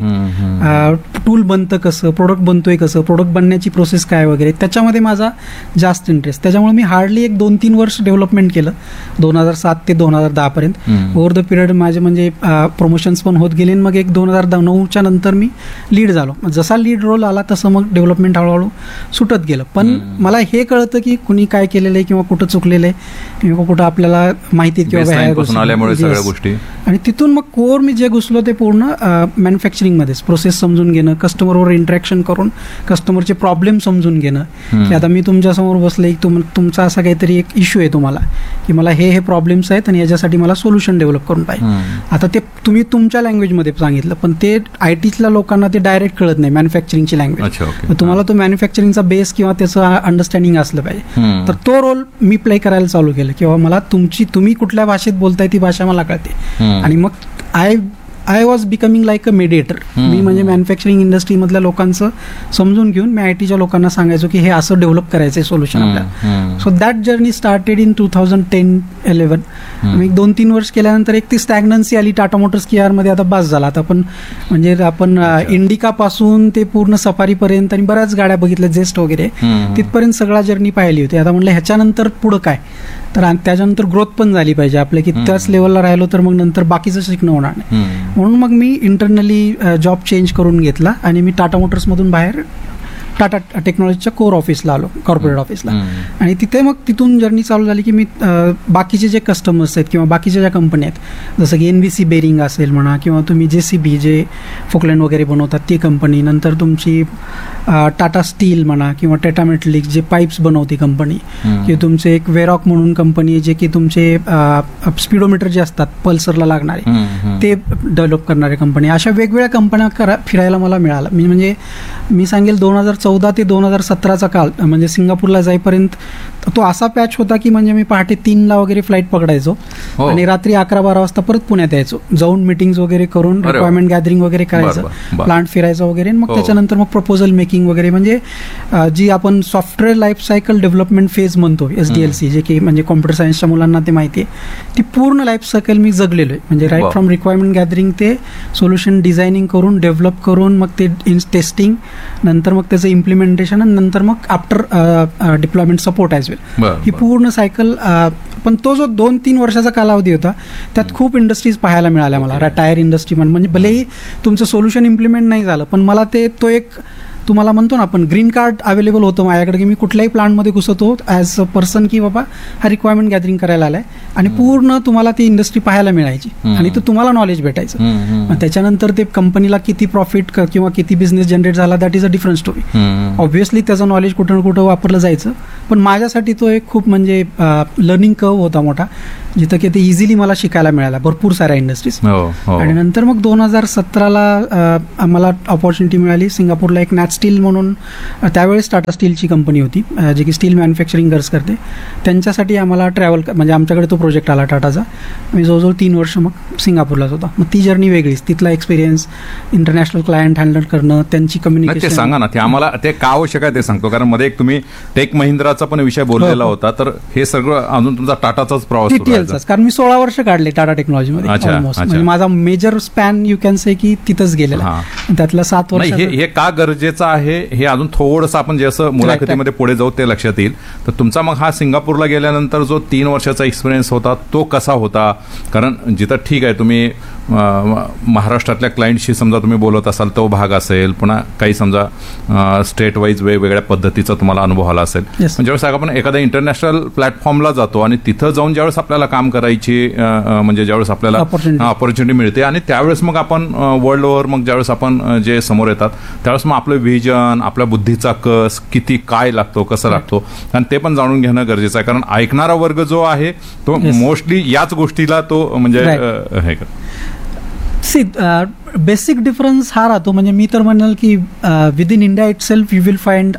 आहेत, टूल बनतं कसं, प्रोडक्ट बनतोय कसं, प्रोडक्ट बनण्याची प्रोसेस काय वगैरे, त्याच्यामध्ये माझा जास्त इंटरेस्ट. त्याच्यामुळे मी हार्डली एक दोन तीन वर्ष डेव्हलपमेंट केलं दोन हजार सात ते दोन हजार दहा पर्यंत. ओव्हर द पिरियड माझे म्हणजे प्रमोशन्स पण होत गेले. मग एक दोन हजार नऊच्या नंतर मी लीड झालो. जसा लीड रोल आला तसं मग डेव्हलपमेंट हळूहळू सुटत गेलं. पण मला हे कळतं की कुणी काय केलेलं आहे किंवा कुठं चुकलेलं आहे किंवा कुठं आपल्याला माहिती गोष्टी. आणि तिथून मग कोर मी जे घुसलो ते पूर्ण मॅन्युफॅक्चरिंगमध्येच प्रोसेस समजून घेणं, कस्टमरवर इंटरॅक्शन करून कस्टमरचे प्रॉब्लेम समजून घेणं. की आता मी तुमच्यासमोर बसले, तुमचा असा काहीतरी एक इश्यू आहे तुम्हाला की मला हे हे प्रॉब्लेम्स आहेत आणि याच्यासाठी मला सोल्युशन डेव्हलप करून पाहिजे. आता ते तुम्ही तुमच्या लँग्वेजमध्ये सांगितलं पण ते आय टीच्या लोकांना ते डायरेक्ट कळत नाही मॅन्युफॅक्चरिंगची लँग्वेज. तुम्हाला तो मॅन्युफॅक्चरिंगचा बेस किंवा त्याचं अंडरस्टँडिंग असलं पाहिजे. तर तो रोल मी प्ले करायला चालू केलं किंवा मला तुमची तुम्ही कुठल्या भाषेत बोलताय ती भाषा मला कळते. आणि मग I I was becoming like a mediator. मी म्हणजे मॅन्युफॅक्चरिंग इंडस्ट्रीमधल्या लोकांचं समजून घेऊन मी आय टीच्या लोकांना सांगायचो की हे असं डेव्हलप करायचं आहे सोल्युशन आपल्याला. So that journey started in two thousand ten eleven. मी दोन तीन वर्ष केल्यानंतर एक ती स्टॅग्नन्सी आली टाटा मोटर्स केआरमध्ये. आता बस झाला, आता आपण म्हणजे आपण इंडिकापासून ते पूर्ण सफारीपर्यंत आणि बऱ्याच गाड्या बघितल्या, जेस्ट वगैरे तिथपर्यंत सगळा जर्नी पाहिली होती. आता म्हणलं ह्याच्यानंतर पुढं काय, तर त्याच्यानंतर ग्रोथ पण झाली पाहिजे आपल्या की त्याच लेवलला राहिलो तर मग नंतर बाकीचं शिकणं होणार नाही. म्हणून मग मी इंटरनली जॉब चेंज करून घेतला आणि मी टाटा मोटर्समधून बाहेर टाटा टेक्नॉलॉजीच्या कोर ऑफिसला आलो, कॉर्पोरेट ऑफिसला. आणि तिथे मग तिथून जर्नी चालू झाली की मी बाकीचे जे कस्टमर्स आहेत किंवा बाकीच्या ज्या कंपनी आहेत जसं की एन बी सी बेरिंग असेल म्हणा किंवा तुम्ही जे सी बी जे फोकलँड वगैरे बनवतात ती कंपनी, नंतर तुमची टाटा स्टील म्हणा किंवा टाटा मेटलिक जे पाईप्स बनवते कंपनी, किंवा तुमचे एक वेरॉक म्हणून कंपनी आहे जे की तुमचे स्पीडोमीटर जे असतात पल्सरला लागणारे ते डेव्हलप करणारे कंपनी. अशा वेगवेगळ्या कंपन्या करा फिरायला मला मिळाला. मी म्हणजे मी सांगेल दोन हजार चौदा ते दोन हजार सतराचा काळ म्हणजे सिंगापूरला जाईपर्यंत तो असा पॅच होता की म्हणजे मी पहाटे तीनला वगैरे फ्लाईट पकडायचो हो. आणि रात्री अकरा बारा वाजता परत पुण्यात यायचो, जाऊन मिटिंग्स वगैरे करून अरे वा. रिक्वायरमेंट गॅदरिंग वगैरे करायचं, बरं, बरं. प्लांट फिरायचं वगैरे, आणि मग हो. त्याच्यानंतर मग प्रपोजल मेकिंग वगैरे, म्हणजे अ, जी आपण software life cycle development phase म्हणतो एस डी एल सी, जे की म्हणजे कॉम्प्युटर सायन्सच्या मुलांना ते माहिती आहे, ती पूर्ण लाईफ सायकल मी जगलेलो आहे. म्हणजे राईट वा. फ्रॉम रिक्वायरमेंट गॅदरिंग ते सोल्युशन डिझायनिंग करून डेव्हलप करून मग ते इन टेस्टिंग, नंतर मग त्याचं इम्प्लिमेंटेशन, आणि नंतर मग आफ्टर डिप्लॉयमेंट सपोर्ट ॲज वेल, बरं, ही बरं. पूर्ण सायकल. पण तो जो दोन तीन वर्षाचा कालावधी होता त्यात खूप इंडस्ट्रीज पाहायला मिळाल्या मला, Okay. टायर इंडस्ट्री म्हण, म्हणजे भलेही तुमचं सोल्युशन इम्प्लिमेंट नाही झालं, पण मला ते तो एक तुम्हाला म्हणतो ना आपण ग्रीन कार्ड अवेलेबल होतं माझ्याकडे, की मी कुठल्याही प्लांटमध्ये घुसतो ॲज अ पर्सन, की बाबा हा रिक्वायरमेंट गॅदरिंग करायला आलाय, आणि पूर्ण तुम्हाला ती इंडस्ट्री पाहायला मिळायची आणि तो तुम्हाला नॉलेज भेटायचं. हम्म, हम्म. मग त्याच्यानंतर ते कंपनीला किती प्रॉफिट किंवा किती बिझनेस जनरेट झाला that is a different story. हम्म. ऑब्व्हियसली त्याचं नॉलेज कुठं ना कुठं वापरलं जायचं, पण माझ्यासाठी तो एक खूप म्हणजे लर्निंग कर्व होता मोठा, जिथं की ते इझिली मला शिकायला मिळाला भरपूर साऱ्या इंडस्ट्रीज. हो, हो. आणि नंतर मग दोन हजार सतराला आम्हाला ऑपॉर्च्युनिटी मिळाली सिंगापूरला, एक नॅट स्टील म्हणून अ, त्यावेळेस टाटा स्टीलची कंपनी होती, अ, जी की स्टील मॅन्युफॅक्चरिंग गर्स करते, त्यांच्यासाठी आम्हाला ट्रॅव्हल, म्हणजे आमच्याकडे तो प्रोजेक्ट आला टाटाचा. मी जवळजवळ तीन वर्ष मग सिंगापूरलाच होता. मग ती जर्नी वेगळीच, तिथला एक्सपिरियन्स, इंटरनॅशनल क्लायंट हँडल करणं, त्यांची नाही, ते कम्युनिकेशन. सांगा ना, ते आम्हाला ते का आवश्यक आहे ते सांगतो, कारण मध्ये एक तुम्ही टेक महिंद्राचा पण विषय बोललेला हो. होता, तर हे सगळं अजून तुमचा टाटाचाच प्रवास सुरू आहे. टीटीएलचाच, कारण मी सोळा वर्ष काढले टाटा टेक्नॉलॉजीमध्ये अच्छा, ऑलमोस्ट, अच्छा. म्हणजे माझा major span you can say की तिथंच गेलेला, हा. त्यातला सात नाही, वर्ष. हे हे का गरजेचं आहे हे अजून थोडंसं आपण जसं मुलाखतीमध्ये पुढे जाऊ ते लक्षात येईल. तर तुमचा मग हा सिंगापूरला गेल्यानंतर जो तीन वर्षाचा एक्सपिरियन्स होता तो कसा होता? कारण जिथं ठीक आहे तुम्ही अं, महाराष्ट्रातल्या क्लायंटशी समजा तुम्ही बोलत असाल तो भाग असेल, पुन्हा काही समजा स्टेट वाईज वेगवेगळ्या पद्धतीचा तुम्हाला अनुभव आला असेल. Yes. पण ज्यावेळेस आपण एखाद्या इंटरनॅशनल प्लॅटफॉर्मला जातो आणि तिथं जाऊन ज्यावेळेस आपल्याला काम करायची अं, अं, म्हणजे ज्यावेळेस आपल्याला Opportunity. ऑपॉर्च्युनिटी मिळते, आणि त्यावेळेस मग आपण वर्ल्ड ओव्हर मग ज्यावेळेस आपण अं, जे समोर येतात त्यावेळेस मग आपलं व्हिजन, आपल्या बुद्धीचा कस किती काय लागतो, कसं लागतो, आणि ते पण जाणून घेणं गरजेचं आहे. कारण ऐकणारा वर्ग जो आहे तो Yes. मोस्टली याच गोष्टीला तो म्हणजे Right. अं, हे कर- सी बेसिक डिफरन्स हा राहतो, म्हणजे मी तर म्हणेल की with in India it self you will find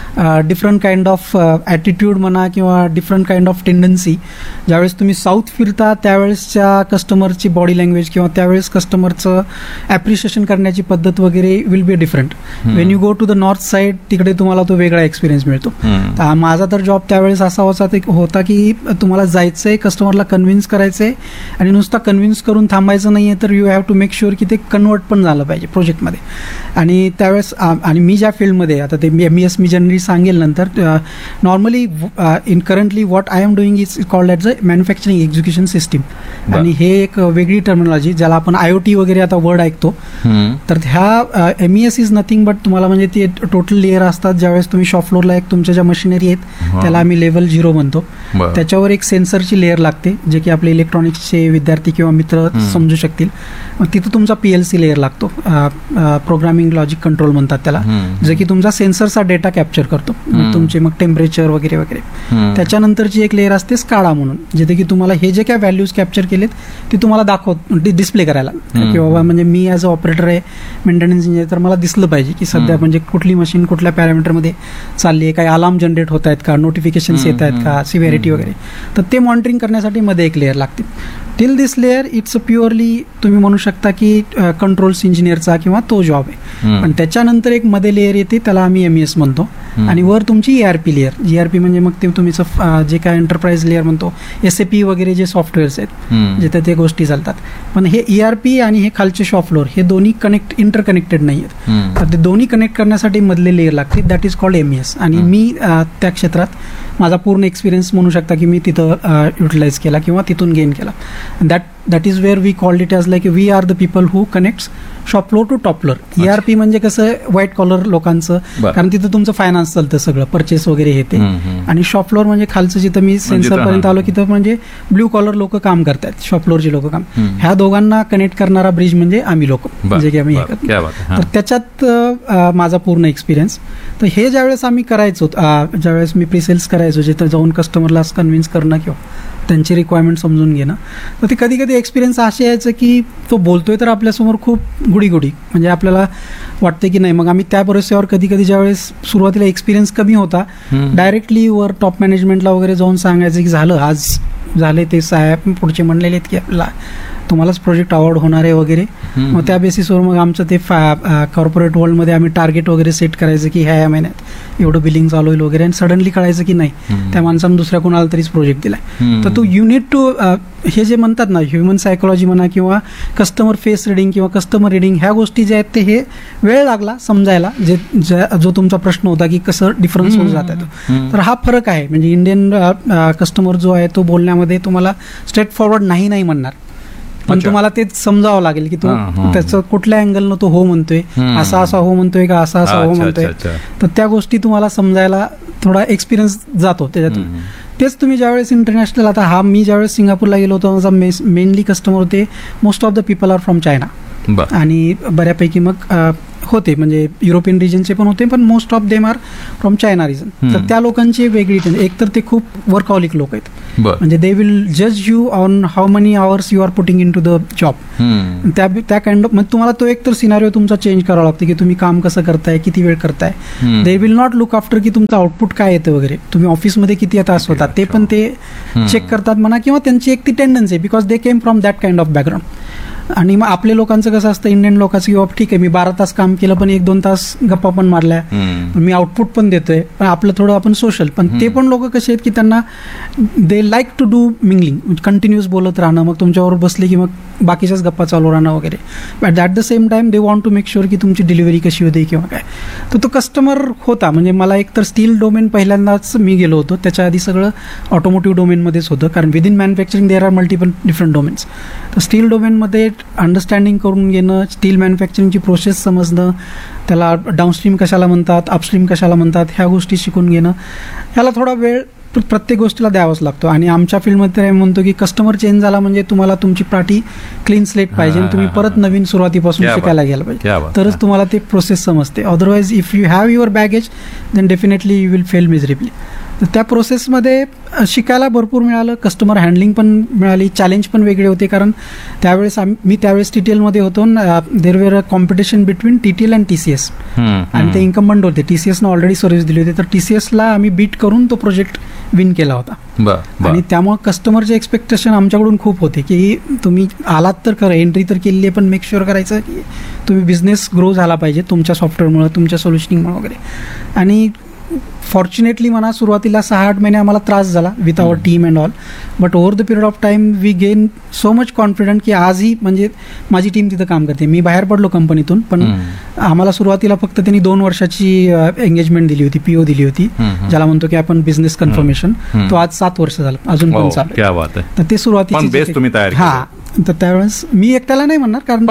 different kind of attitude म्हणा किंवा डिफरंट काइंड ऑफ टेंडन्सी. ज्यावेळेस तुम्ही साऊथ फिरता त्यावेळेसच्या कस्टमरची बॉडी लँग्वेज किंवा त्यावेळेस कस्टमरचं ॲप्रिशिएशन करण्याची पद्धत वगैरे will be different. Wien you go to the north side तिकडे तुम्हाला तो वेगळा एक्सपिरियन्स मिळतो. हम्म. तर माझा तर जॉब त्यावेळेस असा होता ते होता की तुम्हाला जायचं आहे, कस्टमरला कन्व्हिन्स करायचं आहे, आणि नुसता कन्व्हिन्स करून थांबायचं नाही आहे, तर you have to make sure की ते कन्वर्ट पण झालं पाहिजे प्रोजेक्टमध्ये. आणि त्यावेळेस आ- आणि मी ज्या फील्डमध्ये आता ते एम ई एस मी जनरली सांगेल नंतर, normally in currently what I am doing is called as a manufacturing execution system. बरं. आणि हे एक वेगळी टर्मिनॉलॉजी ज्याला आपण आय ओ टी वगैरे आता वर्ड ऐकतो, हम्म. तर ह्या M E S is nothing but तुम्हाला म्हणजे ते टोटल लेअर असतात. ज्यावेळेस तुम्ही शॉप फ्लोअरला एक तुमच्या ज्या मशिनरी आहेत हा. त्याला आम्ही लेवल झिरो म्हणतो, बरं. त्याच्यावर एक सेन्सरची लेअर लागते जे की आपले इलेक्ट्रॉनिक्सचे विद्यार्थी किंवा मित्र समजू शकतील. मग तिथं तुमचा पी एल सी लेअर लागतो, प्रोग्रामिंग लॉजिक कंट्रोल म्हणतात त्याला, हम्म. जे की तुमचा सेन्सरचा डेटा कॅप्चर करतो. मग तुमचे मग टेम्परेचर वगैरे वगैरे. हम्म. त्याच्यानंतरची एक लेअर असते स्काडा म्हणून, जिथे की तुम्हाला हे जे काय व्हॅल्यूज कॅप्चर केलेत ते तुम्हाला दाखवत डिस्प्ले करायला, की बाबा म्हणजे मी ॲज अ ऑपरेटर आहे, मेंटेनन्स इंजिनियर, तर मला दिसलं पाहिजे की सध्या म्हणजे कुठली मशीन कुठल्या पॅरामीटरमध्ये चालली आहे, काही अलार्म जनरेट होत आहेत का, नोटिफिकेशन्स येत आहेत का, सिव्हिरिटी वगैरे. तर ते मॉनिटरिंग करण्यासाठी मध्ये एक लेअर लागते. Till this layer it's a purely तुम्ही म्हणू शकता की कंट्रोल्स इंजिनियरचा किंवा तो जॉब आहे. हम्म. पण त्याच्यानंतर एक मध्ये लेअर येते त्याला आम्ही एम ई एस म्हणतो, आणि वर तुमची E R P layer. E R P म्हणजे मग ते तुमचं अं, जे काय एंटरप्राइज लेअर म्हणतो, एस ए पी वगैरे जे सॉफ्टवेअर्स आहेत हम्म. जिथे ते गोष्टी चालतात. पण हे ई आर पी आणि हे खालचे शॉप फ्लोअर हे दोन्ही कनेक्ट इंटरकनेक्टेड नाही आहेत. हम्म. तर ते दोन्ही कनेक्ट करण्यासाठी मधले लेअर लागते, that is called M E S. आणि मी अं, त्या क्षेत्रात माझा पूर्ण एक्सपिरियन्स म्हणू शकता की मी तिथं युटिलाइज केला किंवा तिथून गेन केला. That that is where we called it as like we R the people who connects shop floor to top floor. E R P म्हणजे कसं व्हाईट कॉलर लोकांचं, बरं. कारण तिथं तुमचं फायनान्स चालतं सगळं, परचेस वगैरे हे ते. हम्म, हम्म. आणि शॉप फ्लोअर म्हणजे खालचं जिथं मी सेन्सर पर्यंत आलो की तर म्हणजे ब्ल्यू कॉलर लोक काम करतात, शॉप फ्लोअरची लोक काम. हम्म. ह्या दोघांना कनेक्ट करणारा ब्रिज म्हणजे आम्ही लोक, बरं, जे की आम्ही हे बरं. करतो. क्या बात आहे. तर हां. त्याच्यात अ, माझा पूर्ण एक्सपिरियन्स. तर हे ज्यावेळेस आम्ही करायचो, अ, ज्यावेळेस मी प्रिसेल्स करायचो करायचो, जिथं जाऊन कस्टमरला कन्व्हिन्स करणं किंवा त्यांची रिक्वायरमेंट समजून घेणं. तर ते कधी कधी एक्सपिरियन्स असे यायचं की तो बोलतोय तर आपल्यासमोर खूप गुडी गुडी म्हणजे आपल्याला वाटते की नाही. मग आम्ही त्या परिस्थितीवर कधी कधी ज्यावेळेस सुरुवातीला एक्सपिरियन्स कमी होता, डायरेक्टली वर टॉप मॅनेजमेंटला वगैरे जाऊन सांगायचं की झालं आज झाले ते साहेब पुढचे म्हणलेले आहेत की आपल्याला तुम्हालाच प्रोजेक्ट अवॉर्ड होणार आहे वगैरे. मग त्या बेसिसवर मग आमचं ते कॉर्पोरेट वर्ल्डमध्ये आम्ही टार्गेट वगैरे सेट करायचं की ह्या या महिन्यात एवढं बिलिंग चालू होईल वगैरे. आणि सडनली कळायचं की नाही त्या माणसानं दुसऱ्या कोणाला तरीच प्रोजेक्ट दिलाय. तर तो युनिट टू हे जे म्हणतात ना ह्युमन सायकोलॉजी म्हणा किंवा कस्टमर फेस रिडिंग किंवा कस्टमर रिडिंग ह्या गोष्टी ज्या आहेत ते हे वेळ लागला समजायला. जे जो तुमचा प्रश्न होता की कसं डिफरन्स होऊन जात आहे, तर हा फरक आहे. म्हणजे इंडियन कस्टमर जो आहे तो बोलण्यामध्ये तुम्हाला स्ट्रेट फॉरवर्ड नाही नाही म्हणणार, पण तुम्हाला ते समजावं लागेल की तो त्याचं कुठल्या अँगलनं तो हो म्हणतोय, असा असा हो म्हणतोय का असा असा हो म्हणतोय. तर त्या गोष्टी तुम्हाला समजायला थोडा एक्सपिरियन्स जातो त्याच्यातून. तेच तुम्ही ज्यावेळेस इंटरनॅशनल, आता हा मी ज्यावेळेस सिंगापूरला गेलो होतो माझा मेनली कस्टमर होते most of the people R from China, आणि बऱ्यापैकी मग होते म्हणजे युरोपियन रिजनचे पण होते, पण most of them R from China region. तर त्या लोकांची वेगळी एक तर ते खूप वर्कहॉलिक लोक आहेत, म्हणजे दे विल जज you on how money hours you R putting in to the job. त्या त्या काइंड ऑफ म्हणजे तुम्हाला तो एक तर सिनारिओ तुमचा चेंज करावा लागतो की तुम्ही काम कसं करताय, किती वेळ करताय. They will not look after की तुमचं आउटपुट काय येतं वगैरे, तुम्ही ऑफिसमध्ये किती तास होतात ते पण ते चेक करतात म्हणा, किंवा त्यांची एक ती टेंडन्सी आहे because they came from that kind of background. आणि मग आपल्या लोकांचं कसं असतं इंडियन लोकांचं की बाबा ठीक आहे मी बारा तास काम केलं पण एक दोन तास गप्पा पण मारल्या, मी आउटपुट पण देतोय, पण आपलं थोडं आपण सोशल. पण ते पण लोक कसे आहेत की त्यांना दे like to do mingling, continuous बोलत राहणं, मग तुमच्यावर बसले की मग बाकीच्याच गप्पा चालू राहणं वगैरे. But at the same time they want to make sure की तुमची डिलिव्हरी कशी होते किंवा काय. तर तो कस्टमर होता. म्हणजे मला एक तर स्टील डोमेन पहिल्यांदाच मी गेलो होतो, त्याच्या आधी सगळं ऑटोमोटिव्ह डोमेनमध्येच होतं, कारण within manufacturing there are multiple different domains. तर स्टील डोमेनमध्ये अंडरस्टँडिंग करून घेणं, स्टील मॅन्युफॅक्चरिंगची प्रोसेस समजणं, त्याला डाऊनस्ट्रीम कशाला म्हणतात, अपस्ट्रीम कशाला म्हणतात, ह्या गोष्टी शिकून घेणं, ह्याला थोडा वेळ प्रत्येक गोष्टीला द्यावाच लागतो. आणि आमच्या फील्डमध्ये तर म्हणतो की कस्टमर चेंज झाला म्हणजे तुम्हाला तुमची पाठी क्लीन स्लेट पाहिजे आणि तुम्ही परत नवीन सुरुवातीपासून शिकायला गेला पाहिजे, तरच तुम्हाला ते प्रोसेस समजते. Otherwise if you have your baggage then definitely you will fail मिझरेबली. तर त्या प्रोसेसमध्ये शिकायला भरपूर मिळालं, कस्टमर हँडलिंग पण मिळाली, चॅलेंज पण वेगळे होते. कारण त्यावेळेस आम्ही मी त्यावेळेस टी टी एलमध्ये होतो, there were a competition between T T L and T C S, आणि ते इन्कम्बंट होते. टी सी एसनं ऑलरेडी सर्व्हिस दिली होती, तर टी सी एसला आम्ही बीट करून तो प्रोजेक्ट विन केला होता. आणि त्यामुळे कस्टमरचे एक्सपेक्टेशन आमच्याकडून खूप होते की तुम्ही आलात तर खरं, एंट्री तर केली आहे, पण मेक शुअर करायचं की तुम्ही बिझनेस ग्रो झाला पाहिजे तुमच्या सॉफ्टवेअरमुळे, तुमच्या सोल्युशनिंगमुळे वगैरे. आणि फॉर्च्युनेटली म्हणा सुरुवातीला सहा आठ महिने आम्हाला त्रास झाला with our team and all, but over the period of time we gain so much confident की आजही म्हणजे माझी टीम तिथं काम करते. मी बाहेर पडलो कंपनीतून, पण आम्हाला सुरुवातीला फक्त त्यांनी दोन वर्षाची एंगेजमेंट दिली होती, पीओ दिली होती, ज्याला म्हणतो की आपण बिझनेस कन्फर्मेशन. तो आज सात वर्ष झालं अजून पण चालू. तर ते सुरुवातीला हा, तर त्यावेळेस मी एकट्याला नाही म्हणणार कारण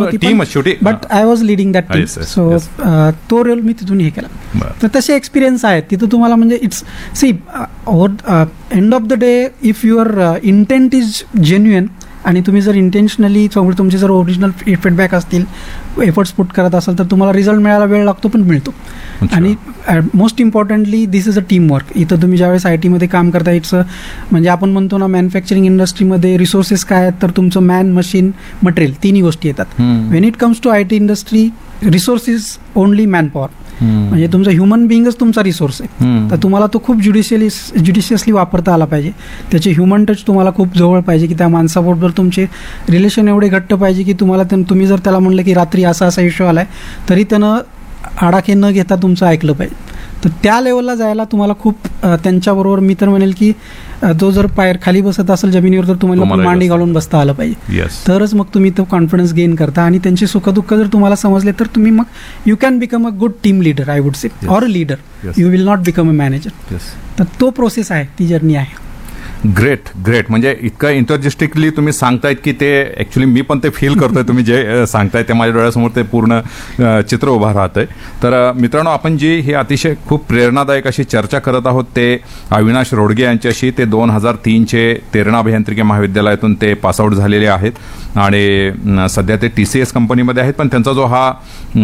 but I was leading that team, so तो रोल मी तिथून हे केला. तर तसे एक्सपिरियन्स आहेत तिथं तुम्हाला. म्हणजे it's C over end of the day if your intent is genuine आणि तुम्ही जर इंटेन्शनली तुमचे जर ओरिजिनल फीडबॅक असतील, एफर्ट्स पुट करत असाल, तर तुम्हाला रिझल्ट मिळायला वेळ लागतो पण मिळतो. आणि most importantly this is a team work. इथं तुम्ही ज्यावेळेस आय टीमध्ये काम करता, इट्स म्हणजे आपण म्हणतो ना मॅन्युफॅक्चरिंग इंडस्ट्रीमध्ये रिसोर्सेस काय आहेत, तर तुमचं मॅन, मशीन, मटेरियल तिन्ही गोष्टी येतात. Wien it comes to I T industry resources only man power, म्हणजे तुमचा ह्युमन बिईंगच तुमचा रिसोर्स आहे. तर तुम्हाला तो खूप ज्युडिशियली ज्युडिशियसली वापरता आला पाहिजे. त्याचे ह्युमन टच तुम्हाला खूप जवळ पाहिजे, की त्या माणसाबरोबर तुमचे रिलेशन एवढे घट्ट पाहिजे की तुम्हाला तुम्ही जर त्याला म्हणलं की रात्री असा असा इश्यू आलाय तरी त्यानं आडाखे न घेता तुमचं ऐकलं पाहिजे. तर त्या लेवलला जायला तुम्हाला खूप त्यांच्याबरोबर मी तर म्हणेल की तो जर पायर खाली बसत असेल जमिनीवर तर तुम्हाला मांडी घालून बसता आलं पाहिजे, तरच मग तुम्ही तो कॉन्फिडन्स गेन करता. आणि त्यांची सुखदुःख जर तुम्हाला समजले तर तुम्ही मग you can become a good team leader I would say, or a leader. You will not become a manager. तर तो प्रोसेस आहे, ती जर्नी आहे. ग्रेट ग्रेट म्हणजे इतकं इंटरजेस्टिकली तुम्ही सांगतायत की ते ऍक्च्युली मी पण ते फील करतोय तुम्ही जे अ, सांगताय ते माझ्या डोळ्यासमोर ते पूर्ण अ, चित्र उभा राहतंय. तर अ, मित्रांनो, आपण जी ही अतिशय खूप प्रेरणादायक अशी चर्चा करत आहोत ते अविनाश रोडगे यांच्याशी. ते दोन हजार तीनचे तेरणा अभियांत्रिकी महाविद्यालयातून ते पासआउट झालेले आहेत आणि अ, सध्या ते टी सी एस कंपनीमध्ये आहेत. पण त्यांचा जो हा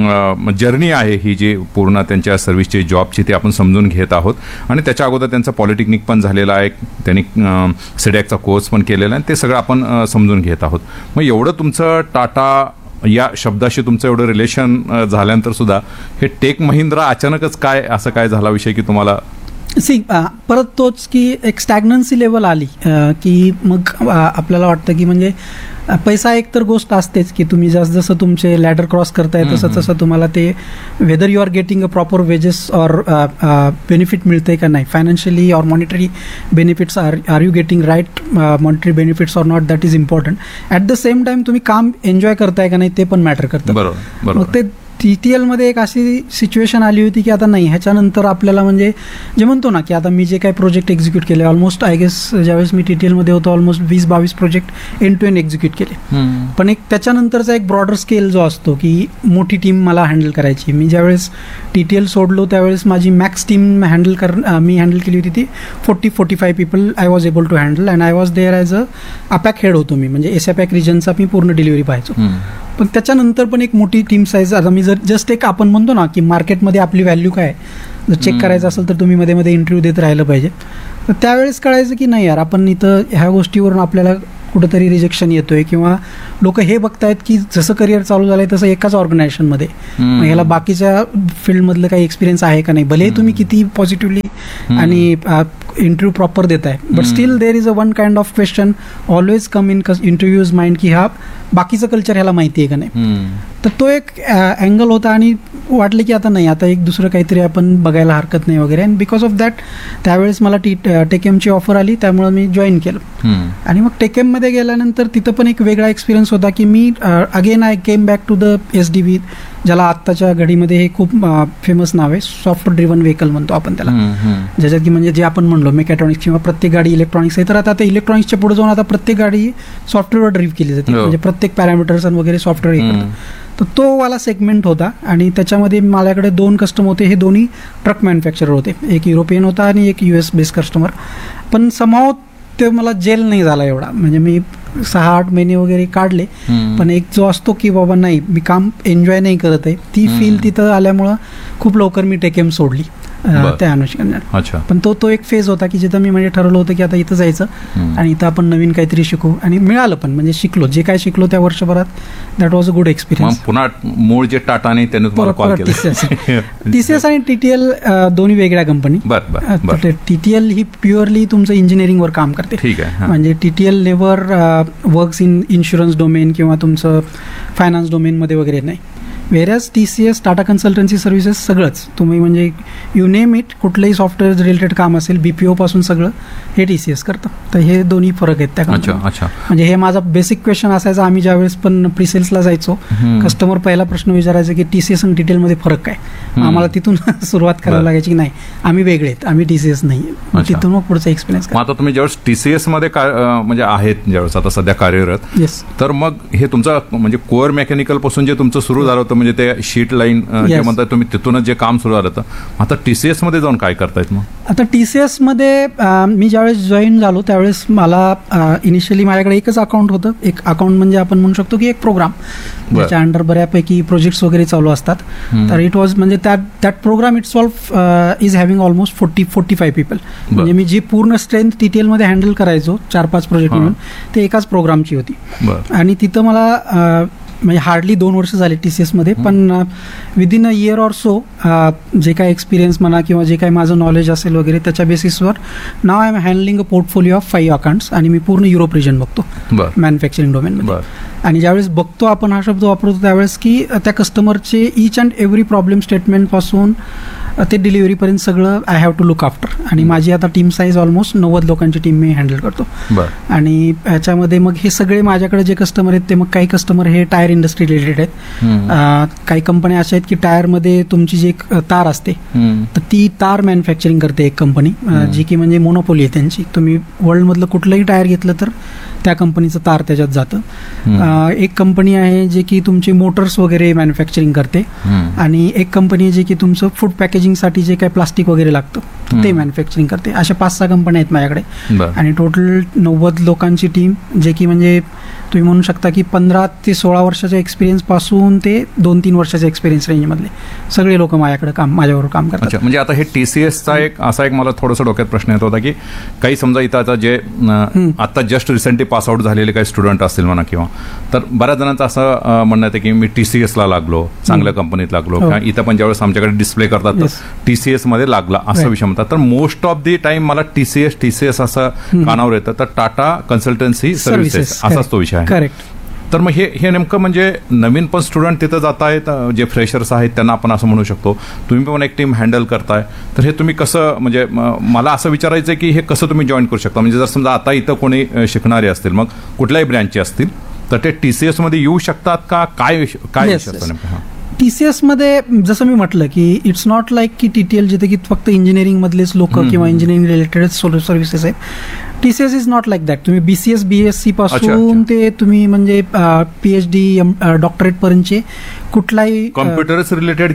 जर्नी आहे, ही जी पूर्ण त्यांच्या सर्व्हिसची जॉबची, ती आपण समजून घेत आहोत. आणि त्याच्या अगोदर त्यांचं पॉलिटेक्निक पण झालेलं आहे, त्यांनी सिडॅकचा कोर्स पण केलेला आहे. ते सगळं आपण अ, समजून घेत आहोत. मग एवढं तुमचं टाटा या शब्दाशी तुमचं एवढं रिलेशन झाल्यानंतर सुद्धा हे टेक महिंद्रा अचानकच काय असं काय झाला विषय की तुम्हाला सी परत तोच की एक स्टॅग्नन्सी लेवल आली अ, की मग अ, आपल्याला वाटतं की म्हणजे अ, पैसा एक तर गोष्ट असतेच की तुम्ही जसं जसं तुमचे लॅडर क्रॉस करताय तसं तसं तुम्हाला ते whether you R getting a proper wedges or benefit मिळतंय का नाही, financially or monetary benefits R R you getting right monetary benefits or not, that is important. At the same time तुम्ही काम एन्जॉय करताय का नाही ते पण मॅटर करतं. बरोबर मग बरोबर ते टी टी एलमध्ये एक अशी सिच्युएशन आली होती की आता नाही, ह्याच्यानंतर आपल्याला म्हणजे जे म्हणतो ना की आता मी जे काही प्रोजेक्ट एक्झिक्यूट केले, ऑलमोस्ट आय गेस ज्यावेळेस मी टी टी एलमध्ये होतो ऑलमोस्ट वीस बावीस project end to end execute केले. पण एक त्याच्यानंतरचा एक ब्रॉडर स्केल जो असतो की मोठी टीम मला हँडल करायची. मी ज्यावेळेस टी टी एल सोडलो त्यावेळेस माझी मॅक्स टीम हँडल कर मी हँडल केली होती ती forty forty five people I was able to handle and I was there as a अपॅक head होतो मी, म्हणजे एसॅपॅक रिजनचा मी पूर्ण डिलिव्हरी पाहायचो. पण त्याच्यानंतर पण एक मोठी टीम साईज, आता मी जर जस्ट एक आपण म्हणतो ना की मार्केटमध्ये आपली व्हॅल्यू काय, जर चेक करायचं असेल तर तुम्ही मध्ये मध्ये इंटरव्ह्यू देत राहिलं पाहिजे. तर त्यावेळेस कळायचं की नाही यार, आपण इथं ह्या गोष्टीवरून आपल्याला कुठंतरी रिजेक्शन येतोय किंवा लोक हे बघतायत की जसं करिअर चालू झालंय तसं एकाच ऑर्गनायझेशनमध्ये, मग ह्याला बाकीच्या फील्डमधलं काही एक्सपिरियन्स आहे का नाही, भलेही तुम्ही किती पॉझिटिव्हली आणि इंटरव्ह्यू प्रॉपर देताय, but still there is a one kind of question always come in interviews mind की हा बाकीचं कल्चर ह्याला माहिती आहे का नाही. तर तो एक अँगल होता आणि वाटलं की आता नाही, आता एक दुसरं काहीतरी आपण बघायला हरकत नाही वगैरे. अँड बिकॉज ऑफ दॅट त्यावेळेस मला टी टेकेमची ऑफर आली, त्यामुळे मी जॉईन केलं. आणि मग टेकेममध्ये गेल्यानंतर तिथं पण एक वेगळा एक्सपिरियन्स होता की me again I came back to the S D V, ज्याला आत्ताच्या घडीमध्ये हे खूप फेमस नाव आहे, सॉफ्टवेअर ड्रिव्हन व्हेकल म्हणतो आपण त्याला, ज्याच्यात की म्हणजे जे आपण म्हणलो मेकॅट्रॉनिक्स किंवा प्रत्येक गाडी इलेक्ट्रॉनिक्स आहे, तर आता ते इलेक्ट्रॉनिक्सच्या पुढे जाऊन आता प्रत्येक गाडी सॉफ्टवेअरवर ड्रिव्ह केली जाते, म्हणजे प्रत्येक पॅरामीटर्स वगैरे सॉफ्टवेअर हे करतं. तर तो वाला सेगमेंट होता आणि त्याच्यामध्ये माझ्याकडे दोन कस्टमर होते, हे दोन्ही ट्रक मॅन्युफॅक्चरर होते, एक युरोपियन होता आणि एक यू एस बेस्ड कस्टमर. पण समाव ते मला जेल नाही झाला एवढा, म्हणजे मी सहा आठ महिने वगैरे काढले, पण एक जो असतो की बाबा नाही मी काम एन्जॉय नाही करत आहे, ती फील तिथं आल्यामुळं खूप लवकर मी टेकेम सोडली त्या अनुषंगाने. पण तो तो एक फेज होता की जिथं मी म्हणजे ठरवलं होतं की आता इथं जायचं आणि इथं आपण नवीन काहीतरी शिकू, आणि मिळालं पण, म्हणजे शिकलो जे काय शिकलो त्या वर्षभरात, that was a good experience. पुन्हा मूळ जे टाटाने त्यांनी तुम्हाला कॉल केला. टीसीएस आणि टीटीएल दोन्ही वेगळ्या कंपनी. टीटीएल ही प्युअरली तुमचं इंजिनिअरिंगवर काम करते, ठीक आहे, म्हणजे TTL never works in insurance domain किंवा तुमचं फायनान्स डोमेनमध्ये वगैरे नाही. वेरॅज T C S Tata consultancy services सगळंच तुम्ही म्हणजे यू नेम इट, कुठलंही सॉफ्टवेअर रिलेटेड काम असेल बीपीओ पासून सगळं हे टी सी एस करतं. तर हे दोन्ही फरक आहेत त्या कंपनीत. म्हणजे हे माझा बेसिक क्वेश्चन असायचा, आम्ही ज्यावेळेस पण प्रिसेल्सला जायचो, कस्टमर पहिला प्रश्न विचारायचा की टीसीएस आणि टीटीएल मध्ये फरक काय. आम्हाला तिथून सुरुवात करायला लागायची की नाही आम्ही वेगळे आहेत, आम्ही टीसीएस नाही. तिथून मग पुढचा एक्सपिरियन्स. आता तुम्ही ज्यावेळेस टीसीएस मध्ये म्हणजे आहेत ज्यावेळेस आता सध्या कार्यरत, येस, तर मग हे तुमचं म्हणजे कोअर मेकॅनिकल पासून जे तुमचं सुरू झालं होतं, म्हणजे ते शीट लाईन जे म्हणताय तुम्ही, तिथूनच जे काम सुरू झालं होतं, आता टीसीएस मध्ये जाऊन काय करतायत मग? आता टीसीएस मध्ये मी ज्यावेळेस जॉईन झालो त्यावेळेस मला इनिशियली माझ्याकडे एकच अकाउंट होतं. एक अकाउंट म्हणजे आपण म्हणू शकतो की एक प्रोग्राम, ज्याच्या अंडर बऱ्यापैकी प्रोजेक्ट्स वगैरे चालू असतात. तर इट वॉज म्हणजे that that programme it सॉल्फ is having almost forty forty five people. म्हणजे मी जी पूर्ण स्ट्रेंथ टीटीएल मध्ये हँडल करायचो चार पाच प्रोजेक्ट म्हणून, ते एकाच प्रोग्रामची होती. आणि तिथं मला म्हणजे हार्डली दोन वर्ष झाले टी सी एसमध्ये, पण within a year or so जे काय एक्सपिरियन्स म्हणा किंवा जे काय माझं नॉलेज असेल वगैरे त्याच्या बेसिसवर नाव I am handling a portfolio of five accounts. आणि मी पूर्ण युरोप रिजन बघतो मॅन्युफॅक्चरिंग डोमेनमध्ये. आणि ज्यावेळेस बघतो आपण हा शब्द वापरतो त्यावेळेस की त्या कस्टमरचे each and every problem statement पासून ते डिलिव्हरीपर्यंत सगळं I have to look after. आणि माझी आता टीम साईज ऑलमोस्ट नव्वद लोकांची टीम मी हँडल करतो. बरं. आणि याच्यामध्ये मग हे सगळे माझ्याकडे जे कस्टमर आहेत ते मग काही कस्टमर हे टायर इंडस्ट्री रिलेटेड आहेत. अं, काही कंपन्या अशा आहेत की टायरमध्ये तुमची जी एक तार असते तर ती तार मॅन्युफॅक्चरिंग करते एक कंपनी, जी की म्हणजे मोनोपोली आहे त्यांची. तुम्ही वर्ल्डमधलं कुठलंही टायर घेतलं तर त्या कंपनीचं तार त्याच्यात जातं. एक कंपनी आहे जे की तुमची मोटर्स वगैरे मॅन्युफॅक्चरिंग करते. आणि एक कंपनी आहे जे की तुमचं फूड पॅकेजिंगसाठी जे काही प्लास्टिक वगैरे लागतं ते मॅन्युफॅक्चरिंग करते. अशा पाच सहा कंपन्या आहेत माझ्याकडे. आणि टोटल नव्वद लोकांची टीम, जे की म्हणजे तुम्ही म्हणू शकता की पंधरा ते सोळा वर्षाच्या एक्सपिरियन्स पासून ते दोन तीन वर्षाच्या एक्सपिरियन्स रेंजमधले सगळे लोक माझ्याकडे काम माझ्याबरोबर काम करतात. अच्छा, म्हणजे आता हे टीसीएसचा एक असा एक मला थोडंसं डोक्यात प्रश्न येत होता की काही समजा इथं आता जे आता जस्ट रिसेंटली पास आउट झालेले काही स्टुडंट असतील म्हणा, किंवा तर बऱ्याच जणांचं असं म्हणणं येतं की मी टीसीएसला लागलो, चांगल्या कंपनीत लागलो, किंवा इथं पण ज्यावेळेस आमच्याकडे डिस्प्ले करतात तर टीसीएस मध्ये लागला असा विषय म्हणतात. तर मोस्ट ऑफ दी टाइम मला टीसीएस टीसीएस असं कानावर येतं, तर टाटा कन्सल्टन्सी सर्व्हिसेस असाच तो विषय आहे. करेक्ट. तर मग हे हे नेमकं म्हणजे नवीन पण स्टुडंट तिथं जात आहेत, जे फ्रेशर्स आहेत त्यांना आपण असं म्हणू शकतो. तुम्ही पण एक टीम हँडल करताय, तर हे तुम्ही कसं, म्हणजे मला असं विचारायचं आहे की हे कसं तुम्ही जॉईन करू शकता. म्हणजे जर समजा आता इथं कोणी शिकणारे असतील, मग कुठल्याही ब्रँचचे असतील, तर ते टीसीएस मध्ये येऊ शकतात का? काय काय टीसीएस मध्ये जसं मी म्हटलं की इट्स नॉट लाईक की टीटीएल जिथे की फक्त इंजिनिअरिंग मधलेच लोक किंवा इंजिनिअरिंग रिलेटेड सर्व्हिसेस आहेत. TCS is not like that. तुम्ही बीसीएस बीएससी पासून ते तुम्ही म्हणजे पीएचडी डॉक्टरेट पर्यंतचे कुठलाही computers related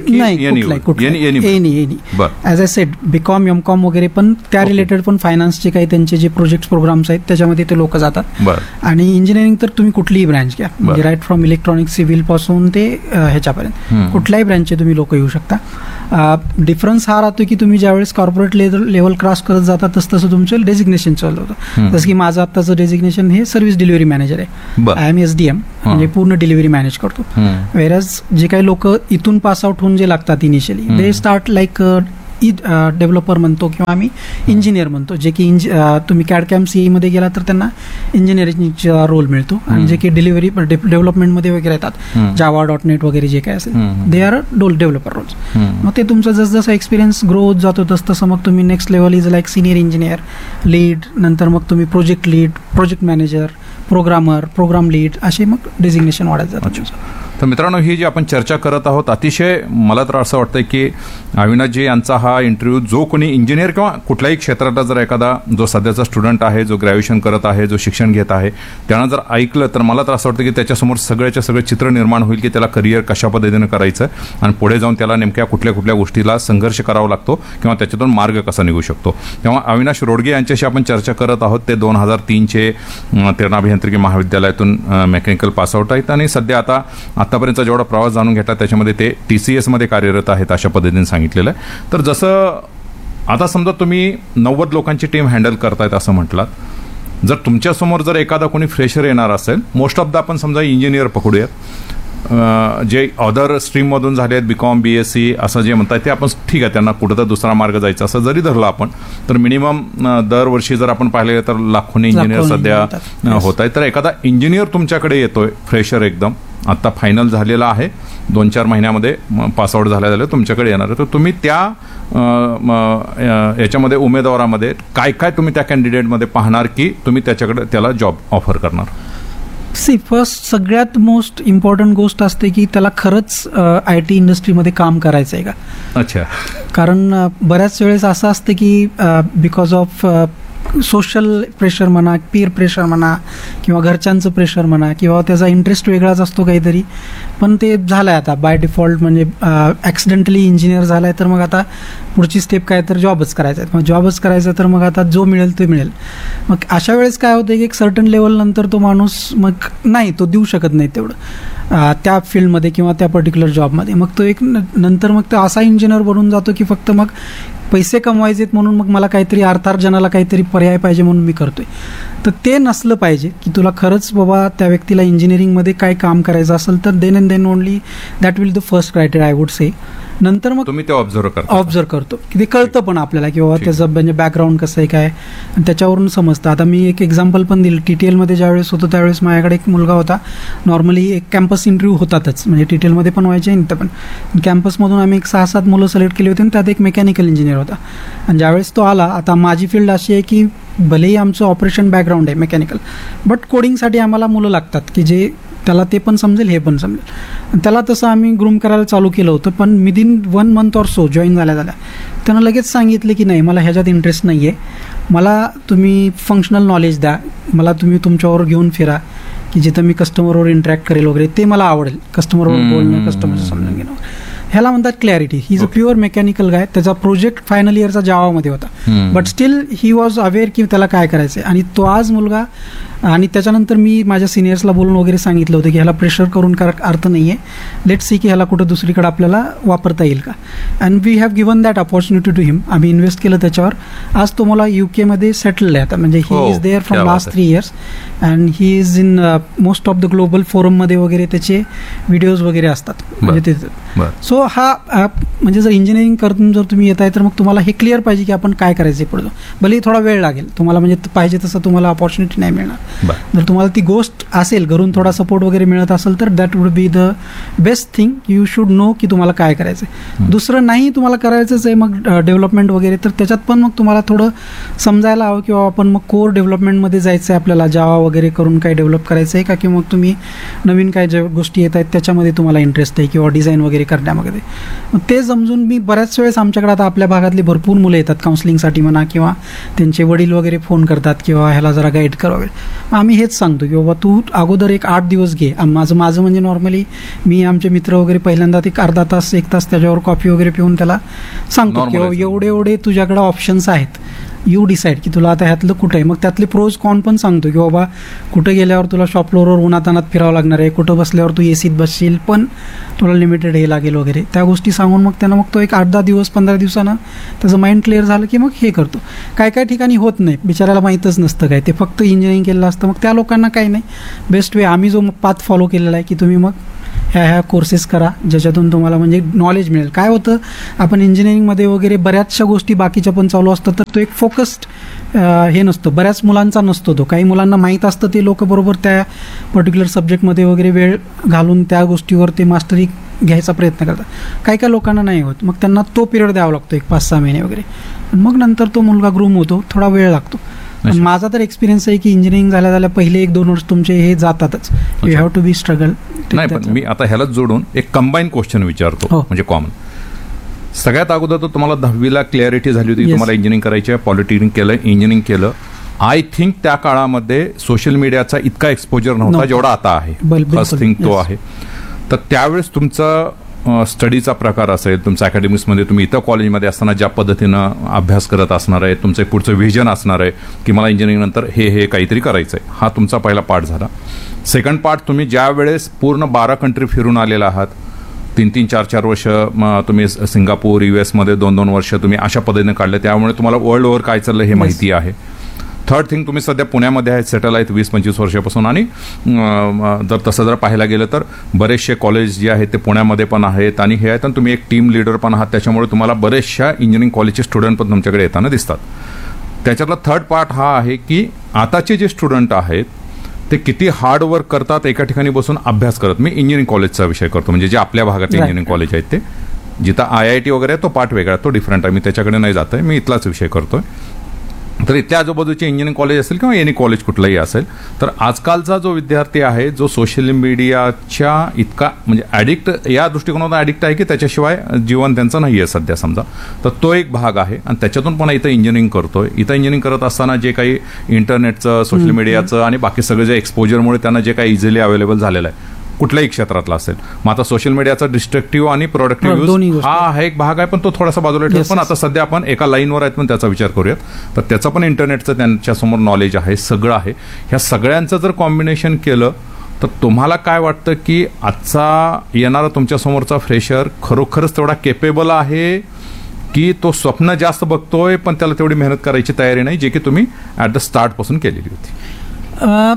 as I said BCom MCom वगैरे पण त्या रिलेटेड पण फायनान्सचे काही त्यांचे जे प्रोजेक्ट प्रोग्राम्स आहेत त्याच्यामध्ये ते लोक जातात. आणि इंजिनिअरिंग तर तुम्ही कुठलीही ब्रँच घ्या, म्हणजे राईट फ्रॉम इलेक्ट्रॉनिक सिव्हिल पासून ते ह्याच्यापर्यंत कुठल्याही ब्रँचचे तुम्ही लोक येऊ शकता. डिफरन्स हा राहतो की तुम्ही ज्यावेळेस कॉर्पोरेट लेवल क्रॉस करत जाता तस तसं तुमचं डेजिग्नेशन चालू होतं. जसं की माझं आत्ताचं डेजिग्नेशन हे सर्व्हिस डिलिव्हरी मॅनेजर आहे. I am S D M म्हणजे पूर्ण डिलिव्हरी मॅनेज करतो. वेरॅज जे काही लोक इथून पास आउट होऊन जे लागतात initially they start like E developer म्हणतो किंवा आम्ही इंजिनियर म्हणतो, जे की इंजि तुम्ही कॅडकॅम सीई मध्ये गेला तर त्यांना इंजिनिअरिंगचा रोल मिळतो. आणि जे की डिलिव्हरी डेव्हलपमेंटमध्ये वगैरे येतात, जावा डॉट नेट वगैरे जे काय असेल दे आर डोल डेव्हलपर रोल्स. मग ते तुमचा जसजसा एक्सपिरियन्स ग्रो होत जातो तस तसं मग तुम्ही next level is like senior engineer, lead, नंतर मग तुम्ही project lead, project manager, programmer, programme lead असे मग डेजिग्नेशन वाढत जातं. तर मित्रांनो, ही जी आपण चर्चा करत आहोत, अतिशय मला तर असं वाटतंय की अविनाशजी यांचा हा इंटरव्ह्यू जो कोणी इंजिनियर किंवा कुठल्याही क्षेत्रातला जर एखादा जो सध्याचा स्टुडंट आहे, जो ग्रॅज्युएशन करत आहे, जो शिक्षण घेत आहे, त्यानं जर ऐकलं तर मला तर असं वाटतं की त्याच्यासमोर सगळ्याच्या सगळं चित्र निर्माण होईल की त्याला करिअर कशा पद्धतीनं करायचं आणि पुढे जाऊन त्याला नेमक्या कुठल्या कुठल्या गोष्टीला संघर्ष करावा लागतो किंवा त्याच्यातून मार्ग कसा निघू शकतो. तेव्हा अविनाश रोडगे यांच्याशी आपण चर्चा करत आहोत. ते दोन हजार तीनचे तेरणा अभियांत्रिकी महाविद्यालयातून मेकॅनिकल पासआउट आहेत आणि सध्या आता आतापर्यंतचा जेवढा प्रवास जाणून घेतला त्याच्यामध्ये ते टीसीएस मध्ये कार्यरत आहेत अशा पद्धतीने सांगितलेलं आहे. तर जसं आता समजा तुम्ही नव्वद लोकांची टीम हँडल करतायत असं म्हटलात, जर तुमच्यासमोर जर एखादा कोणी फ्रेशर येणार असेल, मोस्ट ऑफ द आपण समजा इंजिनियर पकडूयात, जे अदर स्ट्रीममधून झाले आहेत, बीकॉम बीएससी असं जे म्हणतात ते आपण ठीक आहे, त्यांना कुठं तर दुसरा मार्ग जायचा असं जरी धरला आपण, तर मिनिमम दरवर्षी जर आपण पाहिले तर लाखोनी इंजिनियर सध्या होत आहेत. तर एखादा इंजिनियर तुमच्याकडे येतोय फ्रेशर, एकदम आता फायनल झालेला आहे, दोन चार महिन्यामध्ये पासआउट झाल्या झालं तुमच्याकडे येणार आहे, तर तुम्ही त्या याच्यामध्ये उमेदवारामध्ये काय काय तुम्ही त्या कॅन्डिडेटमध्ये पाहणार की तुम्ही त्याच्याकडे त्याला जॉब ऑफर करणार? सी फर्स्ट सगळ्यात मोस्ट इम्पॉर्टंट गोष्ट असते की त्याला खरंच आय टी इंडस्ट्रीमध्ये काम करायचं आहे का. अच्छा. कारण बऱ्याच वेळेस असं असतं की बिकॉज ऑफ सोशल प्रेशर म्हणा, पीर प्रेशर म्हणा किंवा घरच्यांचं प्रेशर म्हणा किंवा त्याचा इंटरेस्ट वेगळाच असतो काहीतरी, पण ते झालं आहे आता बाय डिफॉल्ट, म्हणजे ॲक्सिडेंटली इंजिनियर झाला आहे तर मग आता पुढची स्टेप काय तर जॉबच करायचा आहे. मग जॉबच करायचा तर मग आता जो मिळेल ते मिळेल. मग अशा वेळेस काय होतं की एक सर्टन लेवल नंतर तो माणूस मग नाही तो देऊ शकत नाही तेवढं त्या फील्डमध्ये किंवा त्या पर्टिक्युलर जॉबमध्ये. मग तो एक नंतर मग तो असा इंजिनियर बनून जातो की फक्त मग पैसे कमवायचेत म्हणून मग मला काहीतरी अर्थार्जनाला काहीतरी पर्याय पाहिजे म्हणून मी करतोय. तर ते नसलं पाहिजे की तुला खरंच बाबा त्या व्यक्तीला इंजिनिअरिंगमध्ये काय काम करायचं असेल तर then and then only that will the first criteria I would say. नंतर मग तुम्ही ते ऑब्झर्व करता. ऑब्झर्व करतो की ते कळतं पण आपल्याला की बाबा ठीक. त्याचं म्हणजे बॅकग्राऊंड कसं आहे काय आणि त्याच्यावरून समजतं. आता मी एक एक्झाम्पल पण दिलं, टीटीएलमध्ये ज्यावेळेस होतो त्यावेळेस माझ्याकडे एक मुलगा होता. नॉर्मली एक कॅम्पस इंटरव्ह्यू होतातच, म्हणजे टीटीएलमध्ये पण व्हायचे इथं पण. कॅम्पसमधून आम्ही एक सहा सात मुलं सिलेक्ट केली होती आणि त्यात एक मेकॅनिकल इंजिनियर होता. आणि ज्यावेळेस तो आला, आता माझी फील्ड अशी आहे की भलेही आमचं ऑपरेशन बॅकग्राऊंड आहे मेकॅनिकल, बट कोडिंगसाठी आम्हाला मुलं लागतात की जे त्याला ते पण समजेल हे पण समजेल. त्याला तसं आम्ही ग्रूम करायला चालू केलं होतं. पण within one month or so join झाल्या झाल्या त्यानं लगेच सांगितले की नाही, मला ह्याच्यात इंटरेस्ट नाही आहे, मला तुम्ही फंक्शनल नॉलेज द्या, मला तुम्ही तुमच्यावर घेऊन फिरा की जिथं मी कस्टमरवर इंटरॅक्ट करेल वगैरे, ते मला आवडेल. कस्टमरवर बोलणं, कस्टमरचं समजून घेणं, ह्याला म्हणतात clarity. He is a pure mechanical गाय. त्याचा प्रोजेक्ट फायनल इयरचा जावामध्ये होता, but still he was aware की त्याला काय करायचं आहे. आणि तो आज मुलगा, आणि त्याच्यानंतर मी माझ्या सिनियर्सला बोलून वगैरे सांगितलं होतं की ह्याला प्रेशर करून कर अर्थ नाही आहे, लेट सी की ह्याला कुठं दुसरीकडे आपल्याला वापरता येईल का. And we have given that opportunity to हिम. आम्ही इन्व्हेस्ट केलं त्याच्यावर. आज तो मला युकेमध्ये सेटल आहे आता, म्हणजे he is there from last three years and he is in most of the global फोरममध्ये वगैरे त्याचे व्हिडिओज वगैरे असतात. म्हणजे ते सो हा म्हणजे जर इंजिनिअरिंग करून जर तुम्ही येत आहे तर मग तुम्हाला हे क्लिअर पाहिजे की आपण काय करायचं आहे पुढे. भलेही थोडा वेळ लागेल तुम्हाला, म्हणजे पाहिजे तसं तुम्हाला ऑपॉर्च्युनिटी नाही मिळणार. जर तुम्हाला ती गोष्ट असेल, घरून थोडा सपोर्ट वगैरे मिळत असेल तर that would be the best thing. You should know की तुम्हाला काय करायचं आहे. दुसरं नाही तुम्हाला करायचंच आहे मग डेव्हलपमेंट वगैरे, तर त्याच्यात पण मग तुम्हाला थोडं समजायला हवं किंवा आपण मग कोर डेव्हलपमेंटमध्ये जायचं आहे आपल्याला, जावा वगैरे करून काय डेव्हलप करायचं आहे का, की मग तुम्ही नवीन काय ज्या गोष्टी येत आहेत त्याच्यामध्ये तुम्हाला इंटरेस्ट आहे किंवा डिझाईन वगैरे करण्यामध्ये. मग ते समजून मी बऱ्याच वेळेस आमच्याकडे आता आपल्या भागातली भरपूर मुलं येतात काउन्सिलिंगसाठी म्हणा, किंवा त्यांचे वडील वगैरे फोन करतात किंवा ह्याला जरा गाईड कर वगैरे. आम्ही हेच सांगतो की बाबा तू अगोदर एक आठ दिवस घे. माझं माझं म्हणजे नॉर्मली मी आमचे मित्र वगैरे पहिल्यांदा एक अर्धा तास एक तास त्याच्यावर कॉफी वगैरे पिऊन त्याला सांगतो की बाबा एवढे एवढे तुझ्याकडे ऑप्शन्स आहेत, यू डिसाईड की तुला आता ह्यातलं कुठं आहे. मग त्यातले प्रोज कॉन पण सांगतो की बाबा कुठं गेल्यावर तुला शॉप फ्लोअरवर उन्हातानात फिरावं लागणार आहे, कुठं बसल्यावर तू एसीत बसशील पण तुला लिमिटेड हे लागेल वगैरे, त्या गोष्टी सांगून मग त्यांना मग तो एक आठ दहा दिवस पंधरा दिवसानं त्याचं माइंड क्लिअर झालं की मग हे करतो. काय काय ठिकाणी होत नाही, बिचारायला माहीतच नसतं काय, ते फक्त इंजिनिअरिंग केलेलं असतं. मग त्या लोकांना काही नाही, बेस्ट वे आम्ही जो पाथ फॉलो केलेला आहे की तुम्ही मग ह्या ह्या कोर्सेस करा ज्याच्यातून तुम्हाला म्हणजे नॉलेज मिळेल. काय होतं आपण इंजिनिअरिंगमध्ये वगैरे बऱ्याचशा गोष्टी बाकीच्या पण चालू असतात, तर तो एक फोकस्ड हे नसतो, बऱ्याच मुलांचा नसतो तो. काही मुलांना माहीत असतं, ते लोक बरोबर त्या पर्टिक्युलर सब्जेक्टमध्ये वगैरे वेळ घालून त्या गोष्टीवर ते मास्टरी घ्यायचा प्रयत्न करतात. काही काही लोकांना नाही होत, मग त्यांना तो पिरियड द्यावा लागतो एक पाच सहा महिने वगैरे. मग नंतर तो मुलगा ग्रूम होतो, थोडा वेळ लागतो. माझा तर एक्सपिरियन्स आहे की इंजिनिअरिंग झाल्या झाल्या पहिले एक दोन वर्ष तुमचे हे जातातच. You have to be struggle. नाही, पण मी आता ह्यालाच जोडून एक कंबाईन क्वेश्चन विचारतो, म्हणजे कॉमन. सगळ्यात अगोदर तर तुम्हाला दहावीला क्लॅरिटी झाली होती की तुम्हाला इंजिनिअरिंग करायची आहे, पॉलिटेक्निक केलं, इंजिनिअरिंग केलं. आय थिंक त्या काळामध्ये सोशल मीडियाचा इतका एक्सपोजर नव्हता जेवढा आता आहे. फर्स्ट थिंग तो आहे. तर त्यावेळेस तुमचा स्टडीचा प्रकार असेल, तुमचं अकॅडमिक्समध्ये तुम्ही इथं कॉलेजमध्ये असताना ज्या पद्धतीनं अभ्यास करत असणार आहे, तुमचं एक पुढचं व्हिजन असणार आहे की मला इंजिनिअरिंग नंतर हे हे काहीतरी करायचं आहे, हा तुमचा पहिला पार्ट झाला. सेकंड पार्ट, तुम्ही ज्या वेळेस पूर्ण बारा कंट्री फिरून आलेला आहात, तीन तीन चार चार वर्ष तुम्ही सिंगापूर यू एसमध्ये दोन दोन वर्ष तुम्ही अशा पद्धतीने काढले, त्यामुळे तुम्हाला वर्ल्ड ओव्हर काय चाललं हे माहिती आहे. थर्ड थिंग, तुम्ही सध्या पुण्यामध्ये आहेत, सेटल आहेत वीस पंचवीस वर्षापासून. आणि जर तसं जर पाहायला गेलं तर बरेचसे कॉलेज जे आहेत ते पुण्यामध्ये पण आहेत आणि हे आहेत, आणि तुम्ही एक टीम लीडर पण आहात, त्याच्यामुळे तुम्हाला बरेचशा इंजिनिअरिंग कॉलेजचे स्टुडंट पण तुमच्याकडे येताना दिसतात. त्याच्यातला थर्ड पार्ट हा आहे की आताचे जे स्टुडंट आहेत ते किती हार्डवर्क करतात एका ठिकाणी बसून अभ्यास करत. मी इंजिनिअरिंग कॉलेजचा विषय करतो, म्हणजे जे आपल्या भागातले इंजिनिअरिंग कॉलेज आहेत ते, जिथं आय आय टी वगैरे तो पार्ट वेगळा, तो डिफरंट आहे, मी त्याच्याकडे नाही जात आहे, मी इथलाच विषय करतोय. तर इथल्या आजूबाजूचे इंजिनिअरिंग कॉलेज असेल किंवा एनी कॉलेज कुठलंही असेल, तर आजकालचा जो विद्यार्थी आहे जो सोशल मीडियाच्या इतका म्हणजे ॲडिक्ट, या दृष्टिकोनातून ॲडिक्ट आहे की त्याच्याशिवाय जीवन त्यांचं नाही आहे सध्या समजा, तर तो एक भाग आहे. आणि त्याच्यातून पण इथं इंजिनिअरिंग करतोय. इथं इंजिनिअरिंग करत असताना जे काही इंटरनेटचं, सोशल मीडियाचं आणि बाकी सगळं जे एक्सपोजरमुळे त्यांना जे काही इझिली अवेलेबल झालेलं आहे कुठल्याही क्षेत्रातला असेल. मग आता सोशल मीडियाचा डिस्ट्रक्टिव्ह आणि प्रोडक्टिव्ह यूज हा एक भाग आहे, पण तो थोडासा बाजूला ठेवतो. पण आता सध्या आपण एका लाईनवर आहेत, पण त्याचा विचार करूयात. तर त्याचं पण इंटरनेटचं त्यांच्यासमोर नॉलेज आहे, सगळं आहे. ह्या सगळ्यांचं जर कॉम्बिनेशन केलं तर तुम्हाला काय वाटतं की आजचा येणारा तुमच्यासमोरचा फ्रेशर खरोखरच तेवढा केपेबल आहे की तो स्वप्न जास्त बघतोय पण त्याला तेवढी मेहनत करायची तयारी नाही, जे की तुम्ही ॲट द स्टार्ट पासून केलेली होती?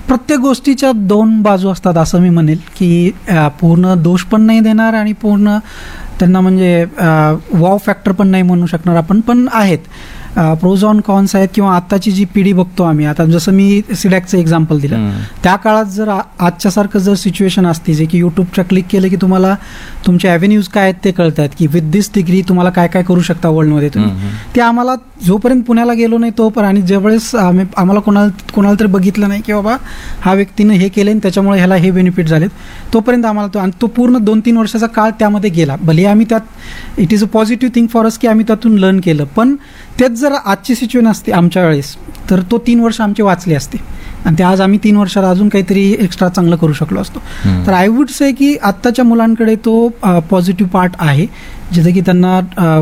प्रत्येक गोष्टीच्या दोन बाजू असतात असं मी म्हणेल की अ, पूर्ण दोष पण नाही देणार आणि पूर्ण त्यांना म्हणजे वॉव फॅक्टर पण नाही म्हणू शकणार आपण, पण आहेत प्रोज ऑन कॉन्स आहेत. किंवा आत्ताची जी पिढी बघतो आम्ही आता, जसं मी सिडॅकचं एक्झाम्पल दिलं, त्या काळात जर आ- आजच्यासारखं जर सिच्युएशन असते जे की युट्यूबच्या क्लिक केलं की तुम्हाला तुमचे ॲव्हेन्यूज काय आहेत ते कळत आहेत की विथ दिस डिग्री तुम्हाला काय काय करू शकता वर्ल्डमध्ये तुम्ही, ते आम्हाला जोपर्यंत पुण्याला गेलो नाही तोपर्यंत, आणि ज्यावेळेस आम्ही आम्हाला कोणाला कोणाला तरी बघितलं नाही की बाबा हा व्यक्तीनं हे केलं आणि त्याच्यामुळे ह्याला हे बेनिफिट झालेत, तोपर्यंत आम्हाला तो, आणि तो पूर्ण दोन तीन वर्षाचा काळ त्यामध्ये गेला. भले आम्ही त्यात, it is a positive thing for us की आम्ही त्यातून लर्न केलं, पण तेच जर आजची सिच्युएशन असते आमच्या वेळेस तर तो तीन वर्ष आमचे वाचले असते आणि ते आज आम्ही तीन वर्षात अजून काहीतरी एक्स्ट्रा चांगलं करू शकलो असतो. तर आय वुड से की आत्ताच्या मुलांकडे तो पॉझिटिव्ह पार्ट आहे, जिथे की त्यांना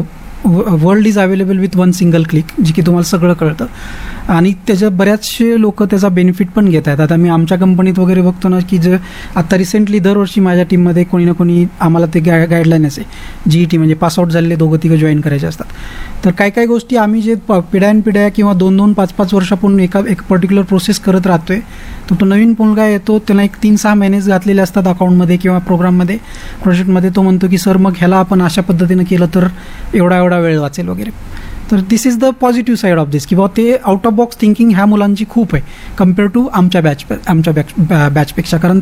world is available with one single click, जे की तुम्हाला सगळं कळतं आणि त्याच्या बऱ्याचशे लोक त्याचा बेनिफिट पण घेत आहेत. आता मी आमच्या कंपनीत वगैरे बघतो ना की जे आता रिसेंटली दरवर्षी माझ्या टीममध्ये कोणी ना कोणी आम्हाला ते गाय गाईडलाईन असे जी टी म्हणजे पासआउट झालेले दोघं तिघं जॉईन करायचे असतात. तर काही काही गोष्टी आम्ही जे प पिढ्यान पिढ्या किंवा दोन दोन पाच पाच वर्षापूर्वी एका एक पर्टिक्युलर प्रोसेस करत राहतोय, तर तो नवीन मुलगा येतो, त्याला एक तीन सहा महिनेच घातलेले असतात अकाउंटमध्ये किंवा प्रोग्राममध्ये प्रोजेक्टमध्ये, तो म्हणतो की सर मग ह्याला आपण अशा पद्धतीनं केलं तर एवढा एवढा वेळ वाचेल वगैरे. तर दिस is the positive side of दिस, की बाबा ते आउट ऑफ बॉक्स थिंकिंग ह्या मुलांची खूप आहे कम्पेअर टू आमच्या बॅच आमच्या बॅच बॅचपेक्षा, कारण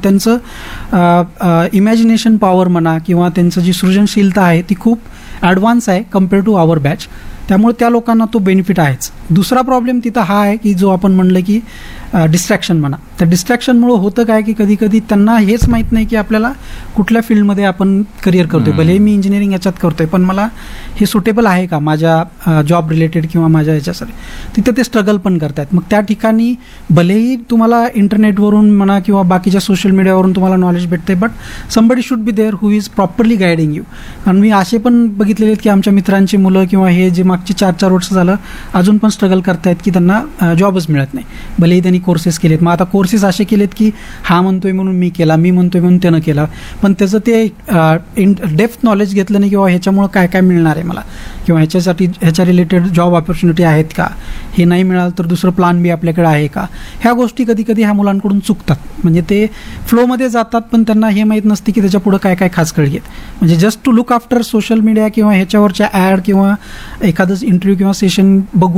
त्यांचं इमॅजिनेशन पॉवर म्हणा किंवा त्यांचं जी सृजनशीलता आहे ती खूप ॲडव्हान्स आहे कम्पेअर टू आवर बॅच, त्यामुळे त्या लोकांना तो बेनिफिट आहेच. दुसरा प्रॉब्लेम तिथं हा आहे की जो आपण म्हणलं की डिस्ट्रॅक्शन म्हणा, त्या डिस्ट्रॅक्शनमुळे होतं काय की कधी कधी त्यांना हेच माहीत नाही की आपल्याला कुठल्या फील्डमध्ये आपण करिअर करतोय. भले मी इंजिनिअरिंग याच्यात करतोय पण मला हे सुटेबल आहे का माझ्या जॉब रिलेटेड किंवा माझ्या याच्यासाठी, तिथं ते स्ट्रगल पण करतात. मग त्या ठिकाणी भलेही तुम्हाला इंटरनेटवरून म्हणा किंवा बाकीच्या सोशल मीडियावरून तुम्हाला नॉलेज भेटते, but somebody should be there who is properly guiding you. आणि मी असे पण बघितलेले आहेत की आमच्या मित्रांची मुलं किंवा हे जे मागचे चार चार वर्ष झालं अजून पण स्ट्रगल करतायत की त्यांना जॉबच मिळत नाही, भलेही त्यांनी कोर्सेस केलेत. मग आता कोर्सेस असे केलेत की हा म्हणतोय म्हणून मी केला, मी म्हणतोय म्हणून त्यानं केला, पण त्याचं ते डेप्थ नॉलेज घेतलं नाही किंवा ह्याच्यामुळं काय काय मिळणार आहे मला किंवा ह्याच्यासाठी ह्याच्या रिलेटेड जॉब ऑपॉर्च्युनिटी आहेत का, हे नाही मिळालं तर दुसरं प्लान बी आपल्याकडे आहे का, ह्या गोष्टी कधी कधी ह्या मुलांकडून चुकतात. म्हणजे ते फ्लोमध्ये जातात पण त्यांना हे माहीत नसते की त्याच्या पुढं काय काय खास कळी आहेत. म्हणजे just to look after social media किंवा ह्याच्यावरच्या ॲड किंवा एखादंच इंटरव्ह्यू किंवा सेशन बघून